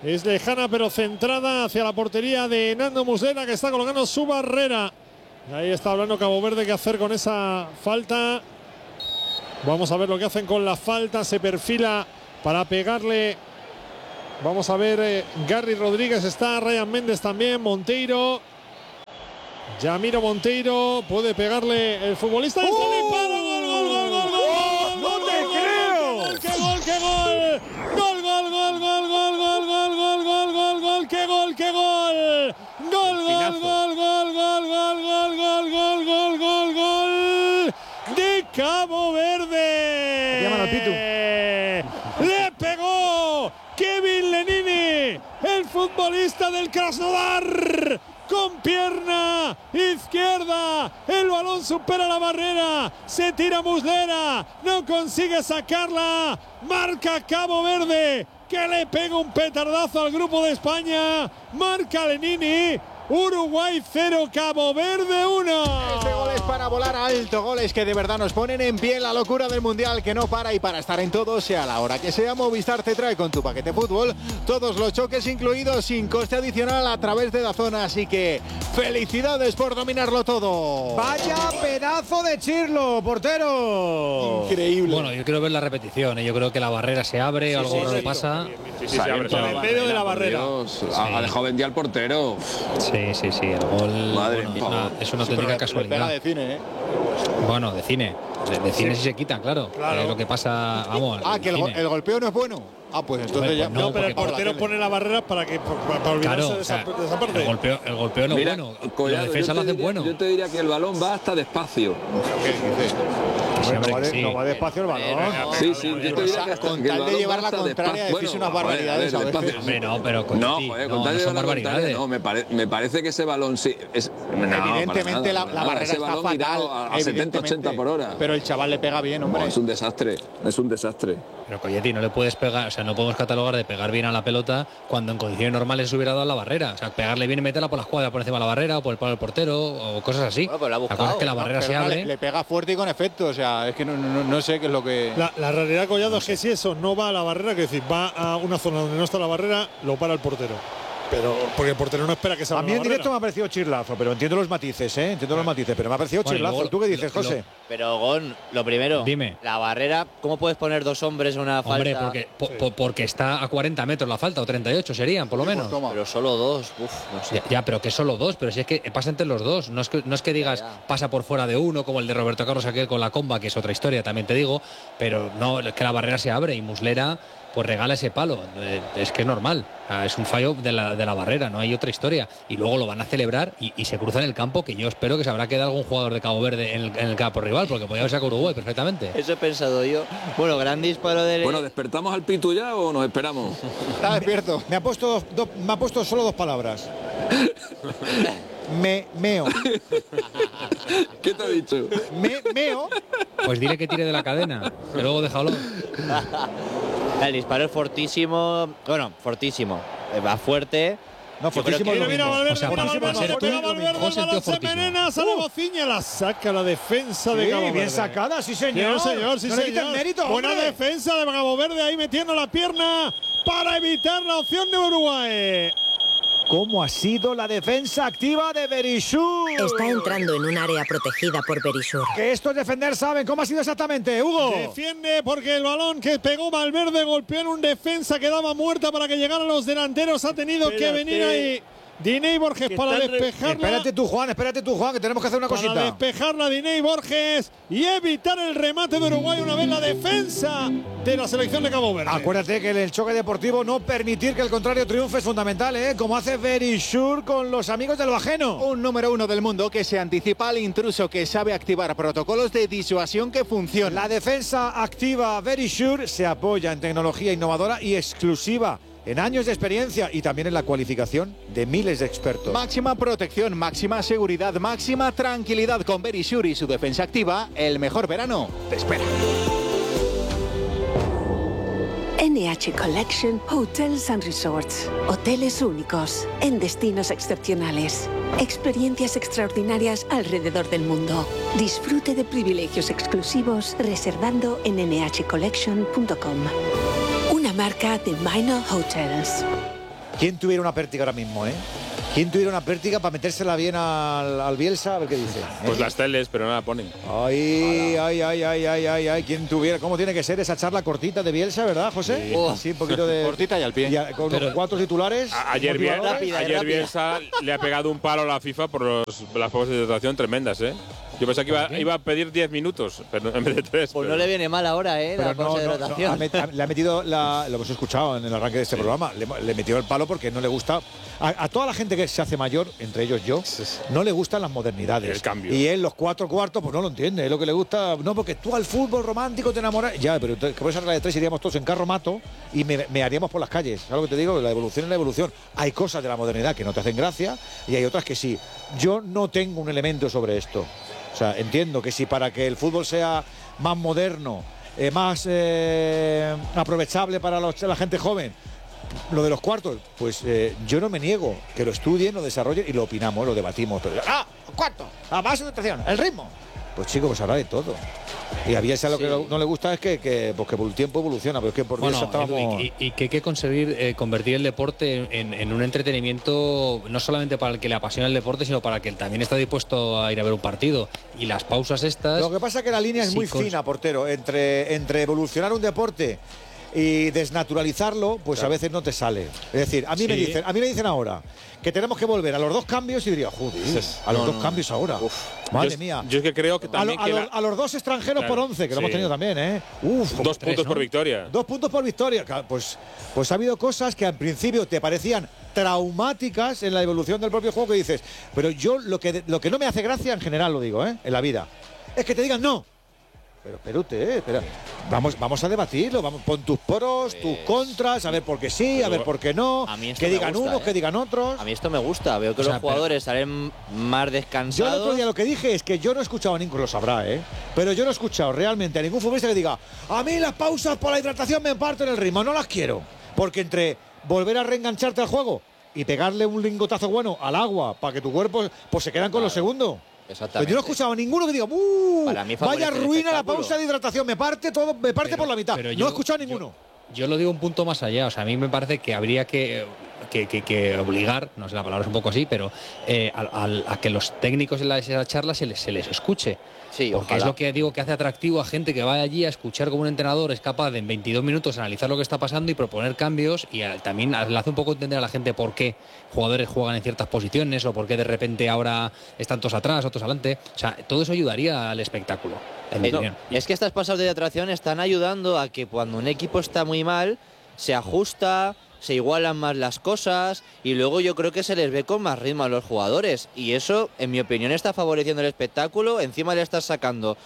Es lejana pero centrada hacia la portería de Nando Muslera, que está colocando su barrera. Ahí está hablando Cabo Verde qué hacer con esa falta. Vamos a ver lo que hacen con la falta. Se perfila para pegarle. Vamos a ver, Gary Rodríguez está, Ryan Méndez también, Monteiro. Yamiro Monteiro puede pegarle el futbolista. ¡Y sale para gol, gol, gol, gol, gol! ¡No te creo! ¡Qué gol, qué gol! ¡Gol, gol, gol, gol, gol, gol, gol, gol, gol, gol, gol! ¡Qué gol, qué gol! ¡Gol, gol, gol, gol, gol, gol, gol, gol, gol, gol, gol, gol! ¡De Cabo Verde! Llaman al Pitu. ¡Le pegó Kevin Lenini, el futbolista del Krasnodar! Con pierna izquierda, el balón supera la barrera, se tira Muslera, no consigue sacarla, marca Cabo Verde, que le pega un petardazo al grupo de España, marca Lenini. Uruguay 0, Cabo Verde 1. Este gol es para volar alto, goles que de verdad nos ponen en pie. La locura del Mundial que no para, y para estar en todo, sea la hora que sea, Movistar te trae con tu paquete fútbol todos los choques incluidos sin coste adicional a través de DAZN. Así que felicidades por dominarlo todo. Vaya pedazo de Chirlo, portero. Increíble. Bueno, yo quiero ver la repetición. Yo creo que la barrera se abre, algo raro pasa. Sí, se abre. Por el medio de la barrera. Ha dejado vendido al portero. Sí, el gol. Madre bueno, es una auténtica casualidad. De cine, ¿eh? Bueno, de cine. De cine sí se quitan, claro. Es lo que pasa, vamos. Que el golpeo no es bueno. Pues entonces ya. No, pero el portero pone la barrera para olvidarse de esa parte. El golpeo no es bueno. Collado, la defensa lo hacen bueno. Yo te diría que el balón va hasta despacio. No va despacio el balón. Sí, yo te diría que hasta con tal de llevar la contraria, decís unas barbaridades a veces. No, pero con tal de llevar la contraria, no, me parece que ese balón sí es. Evidentemente la barrera ese está balón fatal. A 70-80 por hora. Pero el chaval le pega bien, hombre. No, es un desastre. Pero Colletti, no le puedes pegar, o sea, no podemos catalogar de pegar bien a la pelota cuando en condiciones normales se hubiera dado a la barrera. O sea, pegarle bien y meterla por la escuadra por encima de la barrera o por el palo del portero o cosas así. Bueno, la cosa es que la barrera se abre. Le pega fuerte y con efecto, o sea, es que no sé qué es lo que. La realidad, Collado, es que si eso no va a la barrera, que decir, va a una zona donde no está la barrera, lo para el portero. Pero porque el portero no espera que salga. A mí en directo me ha parecido chirlazo, pero entiendo los matices, pero me ha parecido chirlazo. ¿Tú qué dices, José? Pero Gon, lo primero, dime. La barrera, ¿cómo puedes poner dos hombres en una falta? Hombre, porque está a 40 metros la falta, o 38 serían, por lo menos. Pero solo dos, no sé. Ya, pero que solo dos, pero si es que pasa entre los dos. No es que digas pasa por fuera de uno, como el de Roberto Carlos aquel con la comba, que es otra historia, también te digo, pero no, es que la barrera se abre y Muslera pues regala ese palo. Es que es normal. Es un fallo de la barrera, no hay otra historia. Y luego lo van a celebrar y se cruza en el campo, que yo espero que se habrá quedado algún jugador de Cabo Verde en el campo rival, porque podía haber sacado Uruguay perfectamente. Eso he pensado yo. Bueno, gran disparo del... Bueno, ¿despertamos al Pitu ya o nos esperamos? Está despierto. Me ha puesto solo dos palabras. Meo. ¿Qué te ha dicho? Meo. Pues dile que tire de la cadena, que luego déjalo. El disparo es fortísimo. Bueno, fortísimo. Va fuerte. No, fortísimo. Mira, Valverde, se envenena, sale Bociña, la saca la defensa de Cabo Verde. Bien sacada, sí señor. Sí, señor. Mérito, buena defensa de Cabo Verde, ahí metiendo la pierna para evitar la opción de Uruguay. ¿Cómo ha sido la defensa activa de Verisur? Está entrando en un área protegida por Verisur. Que esto es defender, ¿saben cómo ha sido exactamente, Hugo? Defiende porque el balón que pegó Valverde golpeó en un defensa que daba muerta para que llegaran los delanteros. Ha tenido que venir ahí Diney Borges para despejarla. Espérate tú, Juan, que tenemos que hacer una cosita. Para despejarla Diney Borges y evitar el remate de Uruguay una vez la defensa de la selección de Cabo Verde. Acuérdate que en el choque deportivo no permitir que el contrario triunfe es fundamental, como hace Verisur con los amigos de lo ajeno. Un número 1 del mundo que se anticipa al intruso, que sabe activar protocolos de disuasión que funcionan. La defensa activa Verisur se apoya en tecnología innovadora y exclusiva, en años de experiencia y también en la cualificación de miles de expertos. Máxima protección, máxima seguridad, máxima tranquilidad con Verisur y su defensa activa. El mejor verano te espera. NH Collection Hotels and Resorts. Hoteles únicos, en destinos excepcionales. Experiencias extraordinarias alrededor del mundo. Disfrute de privilegios exclusivos reservando en nhcollection.com. Una marca de Minor Hotels. ¿Quién tuviera una pértiga ahora mismo, ¿Quién tuviera una pértiga para metérsela bien al Bielsa? A ver qué dice. Pues las teles, pero no la ponen. Ay. ¿Quién tuviera? ¿Cómo tiene que ser esa charla cortita de Bielsa, verdad, José? Sí, un poquito de... cortita y al pie. Con los 4 titulares. Ayer Bielsa le ha pegado un palo a la FIFA por las pausas de hidratación tremendas, Yo pensaba que iba a pedir 10 minutos pero en vez de 3. Pues no le viene mal ahora, la pausa de hidratación. Le ha metido, lo hemos escuchado en el arranque de este programa, le metió el palo porque no le gusta. A toda la gente que se hace mayor, entre ellos yo, no le gustan las modernidades. El cambio. Y él, los 4 cuartos, pues no lo entiende. Es lo que le gusta. No, porque tú al fútbol romántico te enamoras. Ya, pero por esa regla de 3 iríamos todos en carro mato y me haríamos por las calles. ¿Sabes lo que te digo? La evolución es la evolución. Hay cosas de la modernidad que no te hacen gracia y hay otras que sí. Yo no tengo un elemento sobre esto. O sea, entiendo que si para que el fútbol sea más moderno, más aprovechable para la gente joven, lo de los cuartos, pues yo no me niego que lo estudien, lo desarrollen y lo opinamos, lo debatimos. Pero, cuarto, la base de atracción, el ritmo. Pues chicos, pues habrá de todo. Y a Bielsa lo que no le gusta es que el tiempo evoluciona, pero es que por Bielsa estábamos... Y que hay que conseguir convertir el deporte en un entretenimiento no solamente para el que le apasiona el deporte, sino para el que también está dispuesto a ir a ver un partido. Y las pausas estas... Lo que pasa es que la línea es muy fina, portero, entre evolucionar un deporte y desnaturalizarlo, pues claro, a veces no te sale. Es decir, a mí me dicen ahora que tenemos que volver a los 2 cambios y diría, joder, a los 2 cambios ahora. Madre mía. Yo es que creo que también a los 2 extranjeros por 11, que lo hemos tenido también, 2 puntos por victoria. 2 puntos por victoria. Pues ha habido cosas que al principio te parecían traumáticas en la evolución del propio juego que dices, pero yo lo que no me hace gracia en general, lo digo, en la vida, es que te digan no. Pero espera. Vamos a debatirlo, pon tus pros, tus contras, a ver por qué sí, a ver por qué no, que digan unos, que digan otros. A mí esto me gusta, veo que los jugadores salen más descansados. Yo el otro día lo que dije es que yo no he escuchado a ninguno, lo sabrá, pero yo no he escuchado realmente a ningún futbolista que diga, a mí las pausas por la hidratación me parten el ritmo, no las quiero. Porque entre volver a reengancharte al juego y pegarle un lingotazo bueno al agua para que tu cuerpo pues se quedan con los segundos. Exactamente. Pero yo no he escuchado a ninguno que diga, vaya ruina la pausa de hidratación, me parte por la mitad. No he escuchado a ninguno. Yo lo digo un punto más allá, o sea, a mí me parece que habría que obligar, no sé, la palabra es un poco así, pero a que los técnicos en esa charla se les escuche. Sí, porque ojalá. Es lo que digo que hace atractivo a gente que va allí a escuchar como un entrenador es capaz de en 22 minutos analizar lo que está pasando y proponer cambios, y también le hace un poco entender a la gente por qué jugadores juegan en ciertas posiciones o por qué de repente ahora están todos atrás, otros adelante. O sea, todo eso ayudaría al espectáculo. Es que estas pausas de atracción están ayudando a que cuando un equipo está muy mal se ajusta, se igualan más las cosas y luego yo creo que se les ve con más ritmo a los jugadores, y eso en mi opinión está favoreciendo el espectáculo. Encima le estás sacando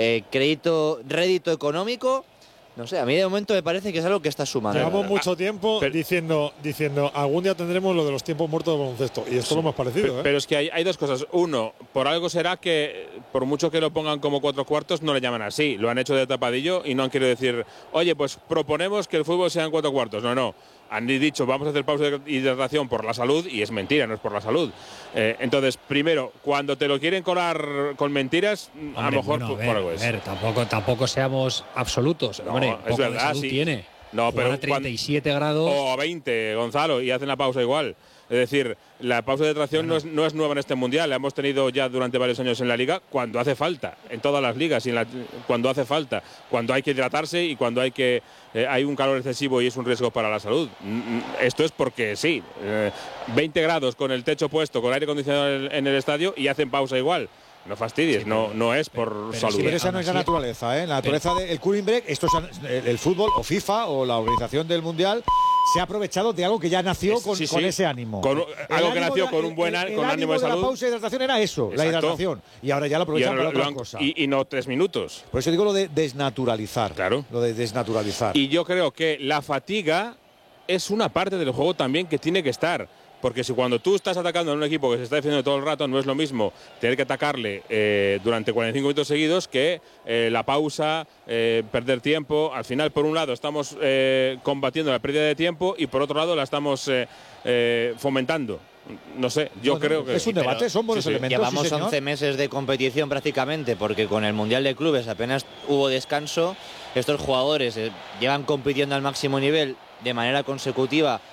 rédito económico. No sé, a mí de momento me parece que es algo que está sumando. Llevamos mucho tiempo diciendo algún día tendremos lo de los tiempos muertos de baloncesto, y esto es lo más parecido. Pero es que hay 2 cosas. Uno, por algo será que por mucho que lo pongan como 4 cuartos no le llaman así, lo han hecho de tapadillo y no han querido decir, oye, pues proponemos que el fútbol sea en 4 cuartos. No, han dicho vamos a hacer pausa de hidratación por la salud, y es mentira, no es por la salud. Entonces, primero, cuando te lo quieren colar con mentiras, a lo mejor por algo es. Tampoco seamos absolutos. No, es verdad, sí. Tiene. No, pero a 37 grados. O a 20, Gonzalo, y hacen la pausa igual. Es decir, la pausa de hidratación no es nueva en este mundial. La hemos tenido ya durante varios años en la liga, cuando hace falta, en todas las ligas, cuando hace falta, cuando hay que hidratarse y cuando hay un calor excesivo y es un riesgo para la salud. Esto es porque sí, 20 grados con el techo puesto, con aire acondicionado en el estadio, y hacen pausa igual. No fastidies, no es por salud. Pero esa no es la naturaleza, La naturaleza del cooling break, el fútbol o FIFA o la organización del mundial se ha aprovechado de algo que ya nació con ese ánimo. Algo que nació con un buen ánimo de salud. La pausa de hidratación era eso, la hidratación. Y ahora ya lo aprovechan para otra cosa. Y no 3 minutos. Por eso digo lo de desnaturalizar. Claro. Lo de desnaturalizar. Y yo creo que la fatiga es una parte del juego también que tiene que estar. Porque si cuando tú estás atacando a un equipo que se está defendiendo todo el rato, no es lo mismo tener que atacarle durante 45 minutos seguidos que la pausa, perder tiempo. Al final, por un lado, estamos combatiendo la pérdida de tiempo y por otro lado la estamos fomentando. No sé, yo creo que... Es un debate, son buenos elementos. Llevamos 11 meses de competición prácticamente, porque con el Mundial de Clubes apenas hubo descanso. Estos jugadores llevan compitiendo al máximo nivel de manera consecutiva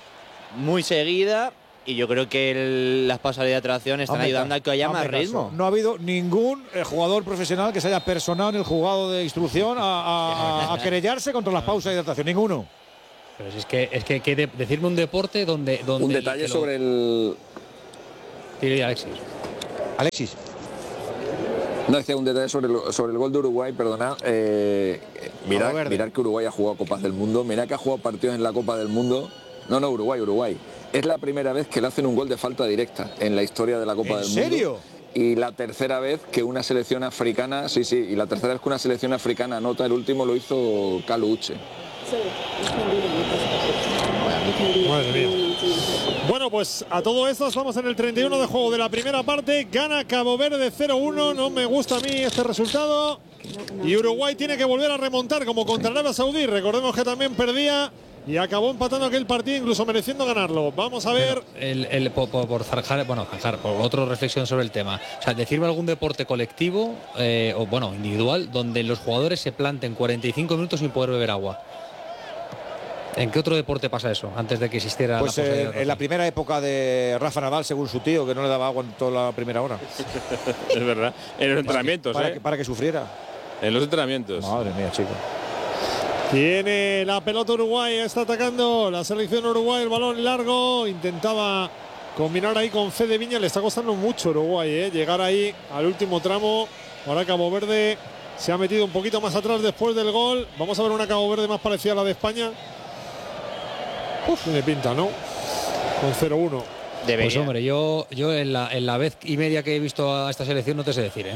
muy seguida. Y yo creo que las pasadas de atracción están ayudando a que haya más ritmo. No ha habido ningún jugador profesional que se haya personado en el juzgado de instrucción a querellarse contra las pausas de hidratación. Ninguno. Pero si es que decirme un deporte donde un detalle sobre el... Sí, Alexis. No, decía un detalle sobre el gol de Uruguay, perdona. Mirar que Uruguay ha jugado Copas del Mundo. Mirad que ha jugado partidos en la Copa del Mundo. No, Uruguay. Es la primera vez que le hacen un gol de falta directa en la historia de la Copa del Mundo. ¿En serio? Y la tercera vez que una selección africana, y la tercera vez que una selección africana anota, el último lo hizo Kalu Uche. Madre mía. Bueno, pues a todo esto estamos en el 31 de juego de la primera parte. Gana Cabo Verde 0-1. No me gusta a mí este resultado. Y Uruguay tiene que volver a remontar como contra Arabia Saudí. Recordemos que también perdía y acabó empatando aquel partido, incluso mereciendo ganarlo. Vamos a ver. Por zanjar, por otra reflexión sobre el tema. O sea, decirme algún deporte colectivo o individual donde los jugadores se planten 45 minutos sin poder beber agua. ¿En qué otro deporte pasa eso antes de que existiera pues la posibilidad? En la primera época de Rafa Nadal, según su tío, que no le daba agua en toda la primera hora. Es verdad. En los entrenamientos, para que sufriera. En los entrenamientos. Madre mía, chico. Tiene la pelota Uruguay, está atacando la selección Uruguay, el balón largo, intentaba combinar ahí con Fede Viña, le está costando mucho Uruguay, llegar ahí al último tramo. Ahora Cabo Verde se ha metido un poquito más atrás después del gol. Vamos a ver una Cabo Verde más parecida a la de España. Tiene pinta, ¿no? Con 0-1. Pues hombre, yo en la vez y media que he visto a esta selección no te sé decir,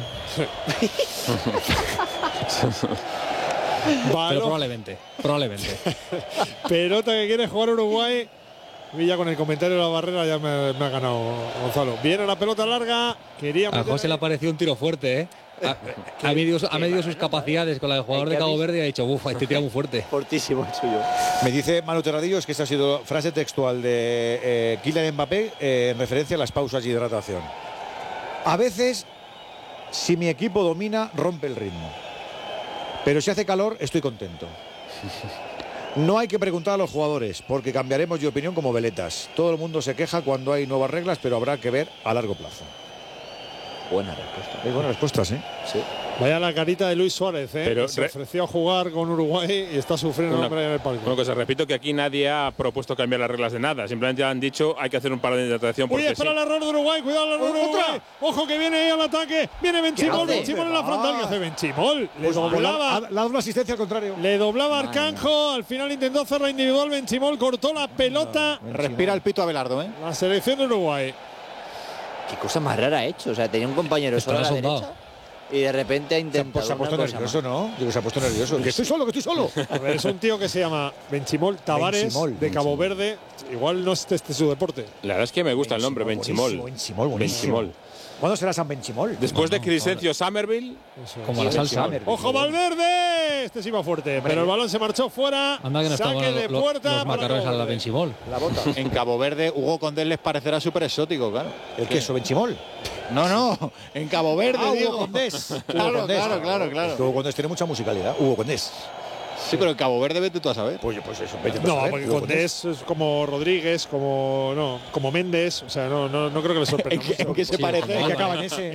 Pero probablemente. Pelota que quiere jugar Uruguay. Y ya con el comentario de la barrera ya me ha ganado Gonzalo. Viene la pelota larga. A José le ha parecido un tiro fuerte, Ha medido sus capacidades con la del jugador de Cabo Verde y ha dicho, este tira muy fuerte. Fortísimo el suyo. Me dice Manu Terradillos que esta ha sido frase textual de Kylian Mbappé en referencia a las pausas de hidratación. A veces, si mi equipo domina, rompe el ritmo. Pero si hace calor, estoy contento. No hay que preguntar a los jugadores, porque cambiaremos de opinión como veletas. Todo el mundo se queja cuando hay nuevas reglas, pero habrá que ver a largo plazo. Buena respuesta. Hay buenas respuestas, Sí. Vaya la carita de Luis Suárez, Pero se ofreció a jugar con Uruguay y está sufriendo en el palco. Una cosa, repito que aquí nadie ha propuesto cambiar las reglas de nada. Simplemente han dicho hay que hacer un par de hidratación. Uy, espera el error de Uruguay, cuidado el error de Uruguay. Ojo que viene ahí al ataque. Viene Benchimol en la frontal. ¿Qué hace Benchimol? Le doblaba. Le ha dado una asistencia al contrario. Le doblaba Arcanjo. Al final intentó hacer la individual. Benchimol cortó la pelota. Respira el pito Abelardo, La selección de Uruguay. Qué cosa más rara ha hecho. O sea, tenía un compañero solo a la derecha y de repente ha intentado. Se ha puesto nervioso, ¿no? Digo, se ha puesto nervioso. Que estoy solo. A ver, es un tío que se llama Benchimol Tavares, de Cabo Verde. Igual no es su deporte. La verdad es que me gusta el nombre, Benchimol. Benchimol. ¿Cuándo será San Benchimol? Después de Crescencio Somerville. Como la salsa. ¡Ojo Valverde! Este sí va fuerte, pero el balón se marchó fuera. Anda que no saque de puerta. Los macarrones a la Benchimol. La bota. En Cabo Verde, Hugo Condés les parecerá súper exótico, claro. ¿El queso Benchimol? No, en Cabo Verde, Hugo Condés. Claro. Hugo Condés tiene mucha musicalidad. Hugo Condés. Sí, pero en Cabo Verde vete tú a saber. Pues eso. No, porque Condés es como Rodríguez, como Méndez. O sea, no creo que le sorprenda. ¿En qué se parece? ¿En qué acaban ese?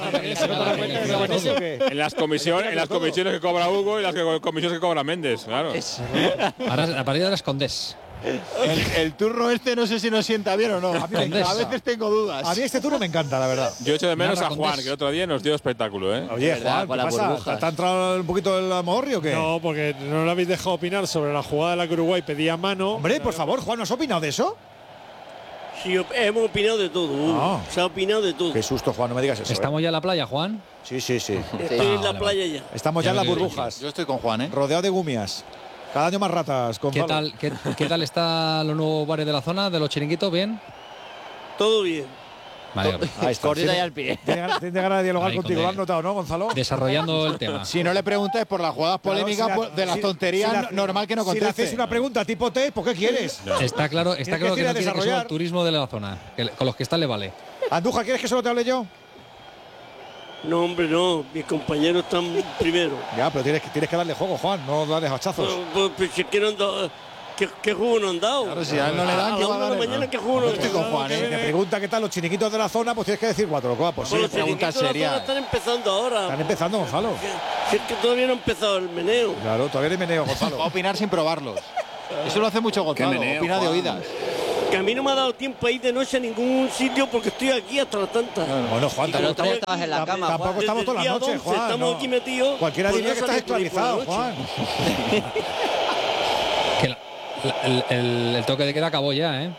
En las comisiones que cobra Hugo y las comisiones que cobra Méndez, claro. Ahora, a partir de las Condés. El turno no sé si nos sienta bien o no. A veces tengo dudas. A mí este turno me encanta, la verdad. Yo echo de menos a Juan, que el otro día nos dio espectáculo, Oye, Juan, ¿qué pasa? ¿Te ha entrado un poquito el amorrio o qué? No, porque no le habéis dejado opinar sobre la jugada de la que Uruguay pedía mano. Hombre, por favor, Juan, ¿no has opinado de eso? Sí, hemos opinado de todo. Se ha opinado de todo. Qué susto, Juan, no me digas eso. ¿Estamos ya en la playa, Juan? Sí. Estoy en la playa ya. Estamos ya en las burbujas. Yo estoy con Juan, rodeado de gumias. Cada año más ratas. ¿Qué tal está los nuevos bares de la zona, de los chiringuitos? ¿Bien? Todo bien. Vale. Corrida y al pie. Tiene ganas de dialogar contigo, lo has notado, ¿no, Gonzalo? Desarrollando el tema. Si no le preguntes por las jugadas polémicas, de las tonterías, normal que no conteste. Si le haces una pregunta tipo T, ¿por qué quieres? Está claro que no quiere que solo el turismo de la zona. Con los que están le vale. Andújar, ¿quieres que solo te hable yo? No, hombre, no. Mis compañeros están primero. Ya, pero tienes que darle juego, Juan. No darles hachazos. Pues es que no ¿Qué jugo no han dado? Claro, si a él no le dan, a ¿qué la va a 1 de la dar? mañana, ¿qué jugo no han Estoy con dado? Juan, Me pregunta qué tal los chiniquitos de la zona, pues tienes que decir 4 guapos. Pues los chiringuitos de la zona están empezando ahora. Están empezando, Gonzalo. Si es que todavía no ha empezado el meneo. Claro, todavía no hay meneo, Gonzalo. Va a opinar sin probarlos. Eso lo hace mucho Gonzalo, meneo, opina de Juan. oídas. Que a mí no me ha dado tiempo a ir de noche a ningún sitio porque estoy aquí hasta las tantas. Bueno, Juan, Pero otro día estabas en la cama, tampoco Juan. estamos todas las Desde el día noches, 12 Juan. estamos no. aquí metidos. Cualquiera pues diría no que estás salir por ahí por la esclavizado, noche. Juan. Que el toque de queda acabó ya, ¿eh?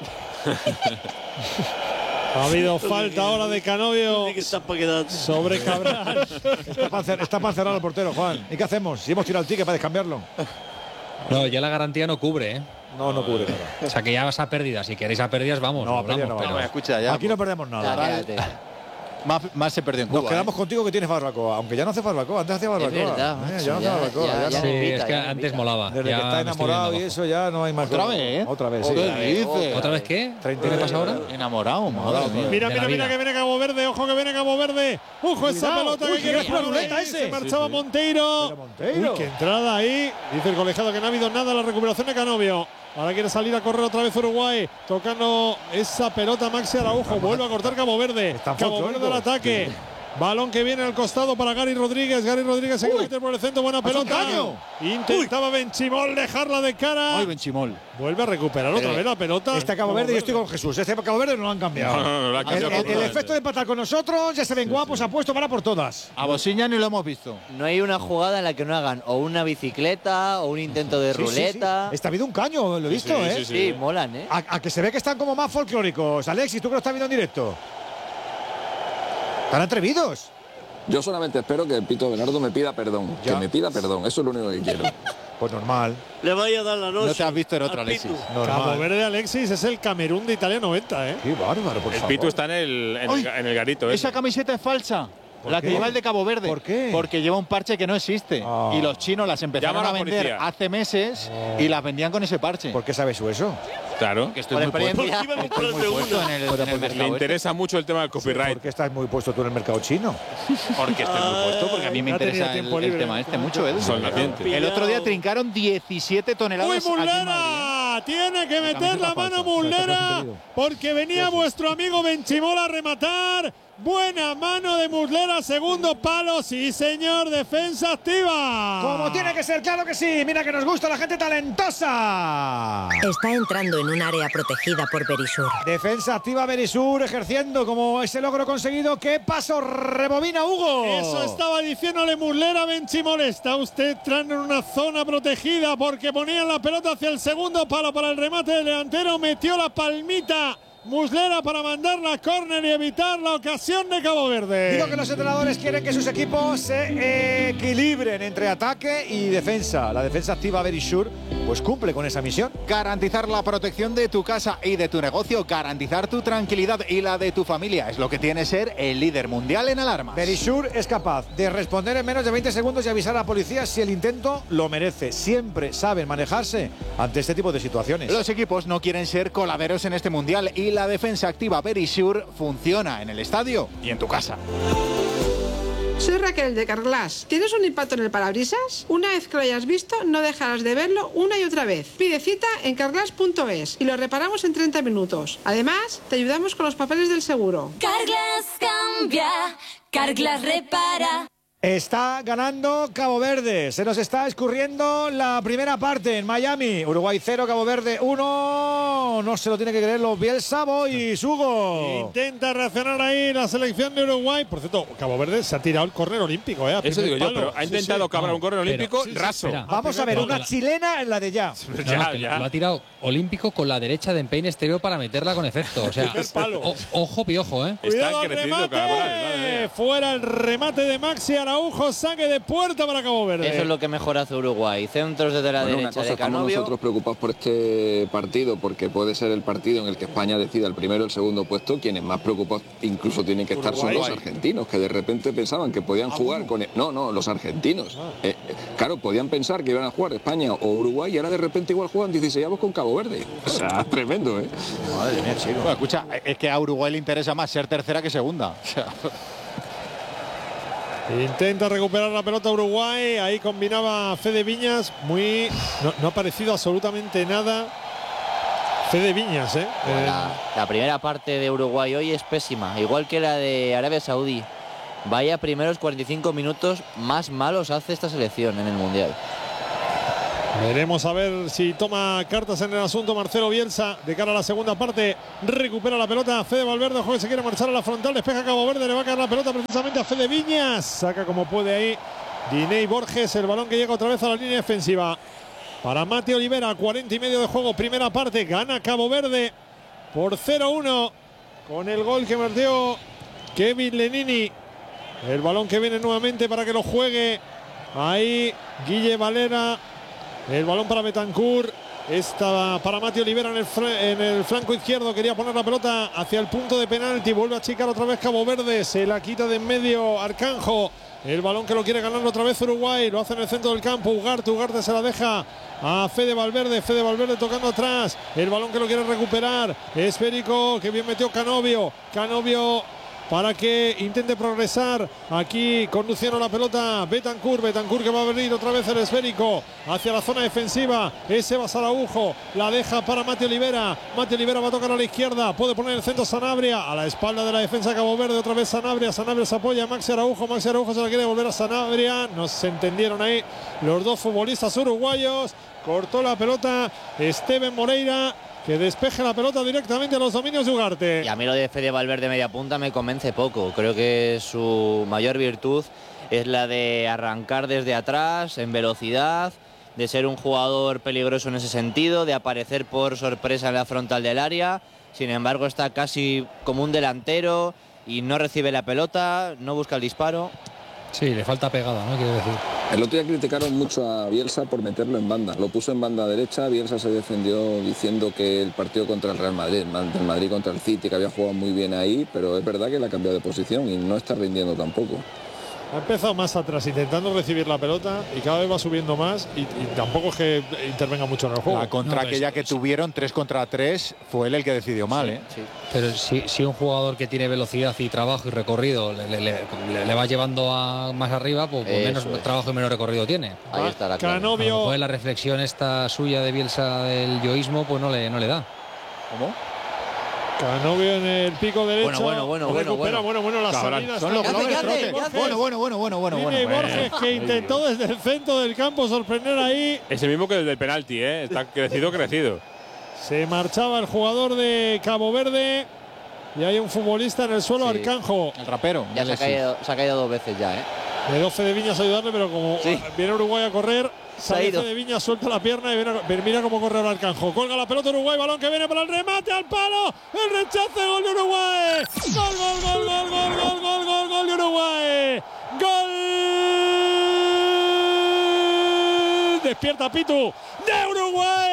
Ha habido falta ahora de Canovio sobre Cabral. Está para cerrar el portero, Juan. ¿Y qué hacemos? Si hemos tirado el ticket para descambiarlo. No, ya la garantía no cubre, ¿eh? No cubre nada. O sea, que ya vas a pérdidas. Si queréis a pérdidas, vamos. No, a lo pérdidas hablamos, no vamos. pero- Escucha, ya. Aquí no perdemos nada. Más se perdió en Cuba. Nos quedamos contigo que tienes barbacoa, aunque ya no hace barbacoa, antes hacía barbacoa. verdad, Ya macho, no hace ya- barbacoa. ya- ya ya no. Sí, invita, es que ya antes invita. molaba. Desde Ya que está me estoy enamorado viendo y abajo. eso ya no hay más. Otra vez, ¿eh? Otra vez, sí. ¿Qué dices? ¿Otra vez qué? ¿Qué le pasa ahora? Enamorado, madre mía. Mira, de la mira vida. que viene Cabo Verde, ojo que viene Cabo Verde. Ojo esa Cuidado. pelota Uy, que qué quiere gran jugar ruleta ahí. ese. Se marchaba Monteiro. Pero Monteiro. Uy, qué entrada ahí. Dice el colegiado que no ha habido nada en la recuperación de Canovio. Ahora quiere salir a correr otra vez Uruguay. Tocando esa pelota Maxi Araujo. Vuelve a cortar Cabo Verde. Están Cabo Verde al ataque. Balón que viene al costado para Gary Rodríguez. Gary Rodríguez se quiere meter por el centro. Buena pelota. Intentaba Benchimol dejarla de cara. Ay, Benchimol. Vuelve a recuperar otra vez la pelota. Este Cabo Verde, yo estoy con Jesús. Este Cabo Verde no lo han cambiado. No, lo ha cambiado El completamente. efecto de empatar con nosotros, ya se ven guapos, ha puesto para por todas. A Bosiña ni lo hemos visto. No hay una jugada en la que no hagan o una bicicleta o un intento de ruleta. Está habido un caño, lo he visto, ¿eh? Sí, molan, ¿eh? A que se ve que están como más folclóricos. Alexis, tú que lo estás viendo en directo. Están atrevidos. Yo solamente espero que Pito Bernardo me pida perdón. Ya. Que me pida perdón. Eso es lo único que quiero. Pues normal. Le vaya a dar la noche. No te has visto en otro, al Alexis. Pitu. Cabo Verde Alexis es el Camerún de Italia 90, ¿eh? Qué bárbaro, por El favor. Pitu está en el garito. Esa camiseta es falsa. La que qué? lleva el de Cabo Verde. ¿Por qué? Porque lleva un parche que no existe. Ah. Y los chinos las empezaron Llama a a la vender policía. hace meses y las vendían con ese parche. ¿Por qué sabes tú eso? Claro. Que estoy muy puesto, Porque iba a estoy muy comprarse puesto una. en el Le mercado. este. interesa mucho el tema del copyright. ¿Por qué estás muy puesto tú en el mercado chino? Porque estoy muy puesto, porque a mí me Ya tenía interesa tiempo el libre. tema este mucho, Edu. Son nacientes. El otro día trincaron 17 ¡Uy, toneladas aquí en Madrid. Muslera! Tiene que meter camiseta la mano falsa. Muslera porque venía vuestro amigo Benchimol a rematar. Buena mano de Muslera, segundo palo. Sí, señor, defensa activa. Como tiene que ser, claro que sí. Mira que nos gusta la gente talentosa. Está entrando en un área protegida por Berisur. Defensa activa Berisur ejerciendo como ese logro conseguido. ¿Qué paso rebobina Hugo? Eso estaba diciéndole Muslera a Benchimol. Está usted entrando en una zona protegida porque ponían la pelota hacia el segundo palo para el remate del delantero. Metió la palmita Muslera para mandar la córner y evitar la ocasión de Cabo Verde. Digo que los entrenadores quieren que sus equipos se equilibren entre ataque y defensa. La defensa activa Berisur pues cumple con esa misión. Garantizar la protección de tu casa y de tu negocio, garantizar tu tranquilidad y la de tu familia. Es lo que tiene ser el líder mundial en alarmas. Berisur es capaz de responder en menos de 20 segundos y avisar a la policía si el intento lo merece. Siempre saben manejarse ante este tipo de situaciones. Los equipos no quieren ser coladeros en este mundial y la defensa activa Berisur funciona en el estadio y en tu casa. Soy Raquel de Carglass. ¿Tienes un impacto en el parabrisas? Una vez que lo hayas visto, no dejarás de verlo una y otra vez. Pide cita en carglass.es y lo reparamos en 30 minutos. Además, te ayudamos con los papeles del seguro. Carglass cambia, Carglass repara. Está ganando Cabo Verde. Se nos está escurriendo la primera parte en Miami. Uruguay 0, Cabo Verde 1. No se lo tiene que creer los Bielsa y Hugo. Intenta reaccionar ahí la selección de Uruguay. Por cierto, Cabo Verde se ha tirado el córner olímpico. A Eso primer digo yo, palo. pero ha intentado cabrar un córner olímpico raso. espera. Vamos a ver, una chilena en la de ya. Lo ha tirado olímpico con la derecha de empeine exterior para meterla con efecto. O sea, ojo piojo, ¿eh? Cuidado al remate. Fuera el remate de Maxi Araujo. Saque de puerta para Cabo Verde. Eso es lo que mejor hace Uruguay. Centros desde la Bueno, una derecha cosa, de estamos Canovio. nosotros preocupados por este partido porque puede ser el partido en el que España decida el primero o el segundo puesto. Quienes más preocupados incluso tienen que estar son los argentinos, que de repente pensaban que podían jugar con... No, los argentinos. Claro, podían pensar que iban a jugar España o Uruguay y ahora de repente igual juegan 16avos con Cabo Verde. O sea, tremendo, ¿eh? Madre mía, chico. Bueno, escucha, es que a Uruguay le interesa más ser tercera que segunda. O sea, Intenta recuperar la pelota Uruguay. Ahí combinaba Fede Viñas. No ha parecido absolutamente nada Fede Viñas, ¿eh? La primera parte de Uruguay hoy es pésima, igual que la de Arabia Saudí. Vaya primeros 45 minutos más malos hace esta selección en el Mundial. Veremos a ver si toma cartas en el asunto Marcelo Bielsa de cara a la segunda parte. Recupera la pelota Fede Valverde, ojo que se quiere marchar a la frontal, despeja Cabo Verde, le va a caer la pelota precisamente a Fede Viñas. Saca como puede ahí Diney Borges, el balón que llega otra vez a la línea defensiva. Para Mate Olivera, 40 y medio de juego, primera parte, gana Cabo Verde por 0-1 con el gol que metió Kevin Lenini. El balón que viene nuevamente para que lo juegue ahí Guille Valera. El balón para Betancourt. Esta para Mati Olivera en el flanco izquierdo. Quería poner la pelota hacia el punto de penalti. Vuelve a achicar otra vez Cabo Verde. Se la quita de en medio Arcanjo. El balón que lo quiere ganar otra vez Uruguay. Lo hace en el centro del campo. Ugarte se la deja a Fede Valverde. Fede Valverde tocando atrás. El balón que lo quiere recuperar. Esférico que bien metió Canovio. Canovio para que intente progresar. Aquí conduciendo la pelota Betancourt que va a venir otra vez el esférico hacia la zona defensiva. Ese va Araujo, la deja para Mati Olivera. Mati Olivera va a tocar a la izquierda, puede poner el centro Sanabria a la espalda de la defensa de Cabo Verde. Otra vez Sanabria se apoya a Maxi Araujo se la quiere volver a Sanabria. No se entendieron ahí los dos futbolistas uruguayos. Cortó la pelota Steven Moreira, que despeje la pelota directamente a los dominios de Ugarte. Y a mí lo de Fede Valverde media punta me convence poco. Creo que su mayor virtud es la de arrancar desde atrás, en velocidad, de ser un jugador peligroso en ese sentido, de aparecer por sorpresa en la frontal del área. Sin embargo, está casi como un delantero y no recibe la pelota, no busca el disparo. Sí, le falta pegada, ¿no? Quiero decir. El otro día criticaron mucho a Bielsa por meterlo en banda. Lo puso en banda derecha. Bielsa se defendió diciendo que el partido contra el Real Madrid, el Madrid contra el City, que había jugado muy bien ahí, pero es verdad que le ha cambiado de posición y no está rindiendo tampoco. Ha empezado más atrás intentando recibir la pelota y cada vez va subiendo más y tampoco es que intervenga mucho en el juego. La contra aquella que tuvieron 3 contra 3 fue él el que decidió mal, ¿eh? Sí. Pero si un jugador que tiene velocidad y trabajo y recorrido le va llevando más arriba, pues menos trabajo y menos recorrido tiene. Ahí está la clave. Canovio. A lo mejor la reflexión esta suya de Bielsa del yoísmo pues no le da. ¿Cómo? Canovio en el pico derecho. Bueno, las salidas. Son los globes. Bueno. Diney Borges que intentó desde el centro del campo sorprender ahí. Es el mismo que desde el penalti, ¿eh? Está crecido. Se marchaba el jugador de Cabo Verde. Y hay un futbolista en el suelo, sí. Arcanjo. El rapero. Ya se ha caído 2 veces ya, ¿eh? Le dio Fede Viñas a ayudarle, pero como viene Uruguay a correr, sale Fede Viñas, suelta la pierna y mira cómo corre el Arcanjo. Colga la pelota Uruguay, balón que viene para el remate al palo. El rechace, gol de Uruguay. Gol de Uruguay. Gol. Despierta Pitu de Uruguay.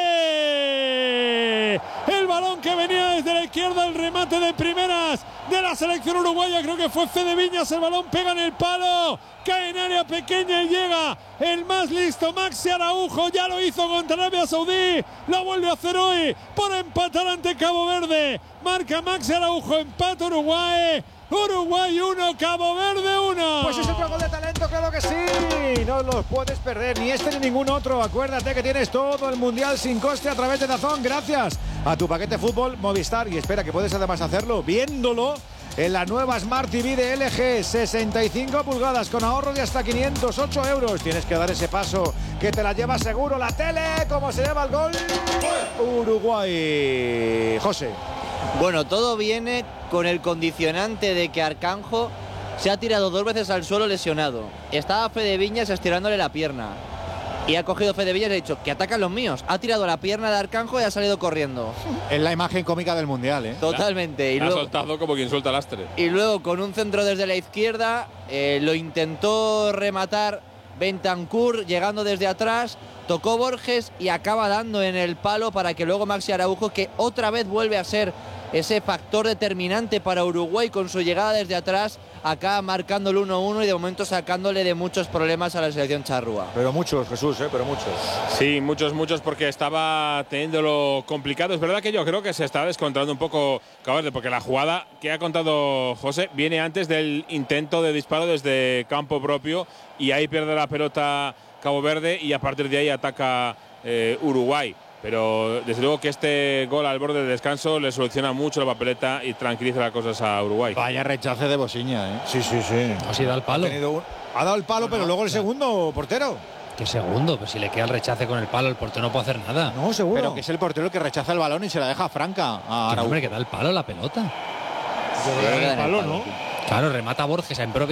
El balón que venía desde la izquierda, el remate de primeras de la selección uruguaya, creo que fue Fede Viñas, el balón pega en el palo, cae en área pequeña y llega el más listo, Maxi Araujo, ya lo hizo contra Arabia Saudí, lo vuelve a hacer hoy por empatar ante Cabo Verde, marca Maxi Araujo, empata Uruguay 1, Cabo Verde 1. Pues es otro gol de talento, claro que sí. No los puedes perder, ni este ni ningún otro. Acuérdate que tienes todo el Mundial sin coste a través de DAZN, gracias a tu paquete fútbol Movistar. Y espera que puedes además hacerlo viéndolo en la nueva Smart TV de LG, 65 pulgadas con ahorro de hasta 508 euros. Tienes que dar ese paso que te la lleva seguro la tele, como se lleva el gol Uruguay. José. Bueno, todo viene con el condicionante de que Arcanjo se ha tirado 2 veces al suelo lesionado. Estaba Fede Viñas estirándole la pierna. Y ha cogido Fede Viñas y ha dicho que atacan los míos. Ha tirado la pierna de Arcanjo y ha salido corriendo. Es la imagen cómica del Mundial, ¿eh? Totalmente. La ha soltado como quien suelta lastre. Y luego con un centro desde la izquierda lo intentó rematar Betancourt llegando desde atrás. Tocó Borges y acaba dando en el palo para que luego Maxi Araujo, que otra vez vuelve a ser ese factor determinante para Uruguay con su llegada desde atrás, acá marcando el 1-1 y de momento sacándole de muchos problemas a la selección charrúa. Pero muchos, Jesús, pero muchos. Sí, muchos porque estaba teniéndolo complicado. Es verdad que yo creo que se está descontrolando un poco Cabo Verde, porque la jugada que ha contado José viene antes del intento de disparo desde campo propio y ahí pierde la pelota Cabo Verde y a partir de ahí ataca Uruguay. Pero desde luego que este gol al borde del descanso le soluciona mucho la papeleta y tranquiliza las cosas a Uruguay. Vaya rechace de Bosiña, ¿eh? Sí. Así da el palo. Ha dado el palo, pero luego el segundo portero. ¿Qué segundo? Pues si le queda el rechace con el palo, el portero no puede hacer nada. No, seguro. Pero que es el portero el que rechaza el balón y se la deja franca a Araujo. Hombre, que da el palo a la pelota. El palo, ¿no? Claro, remata Borges en propia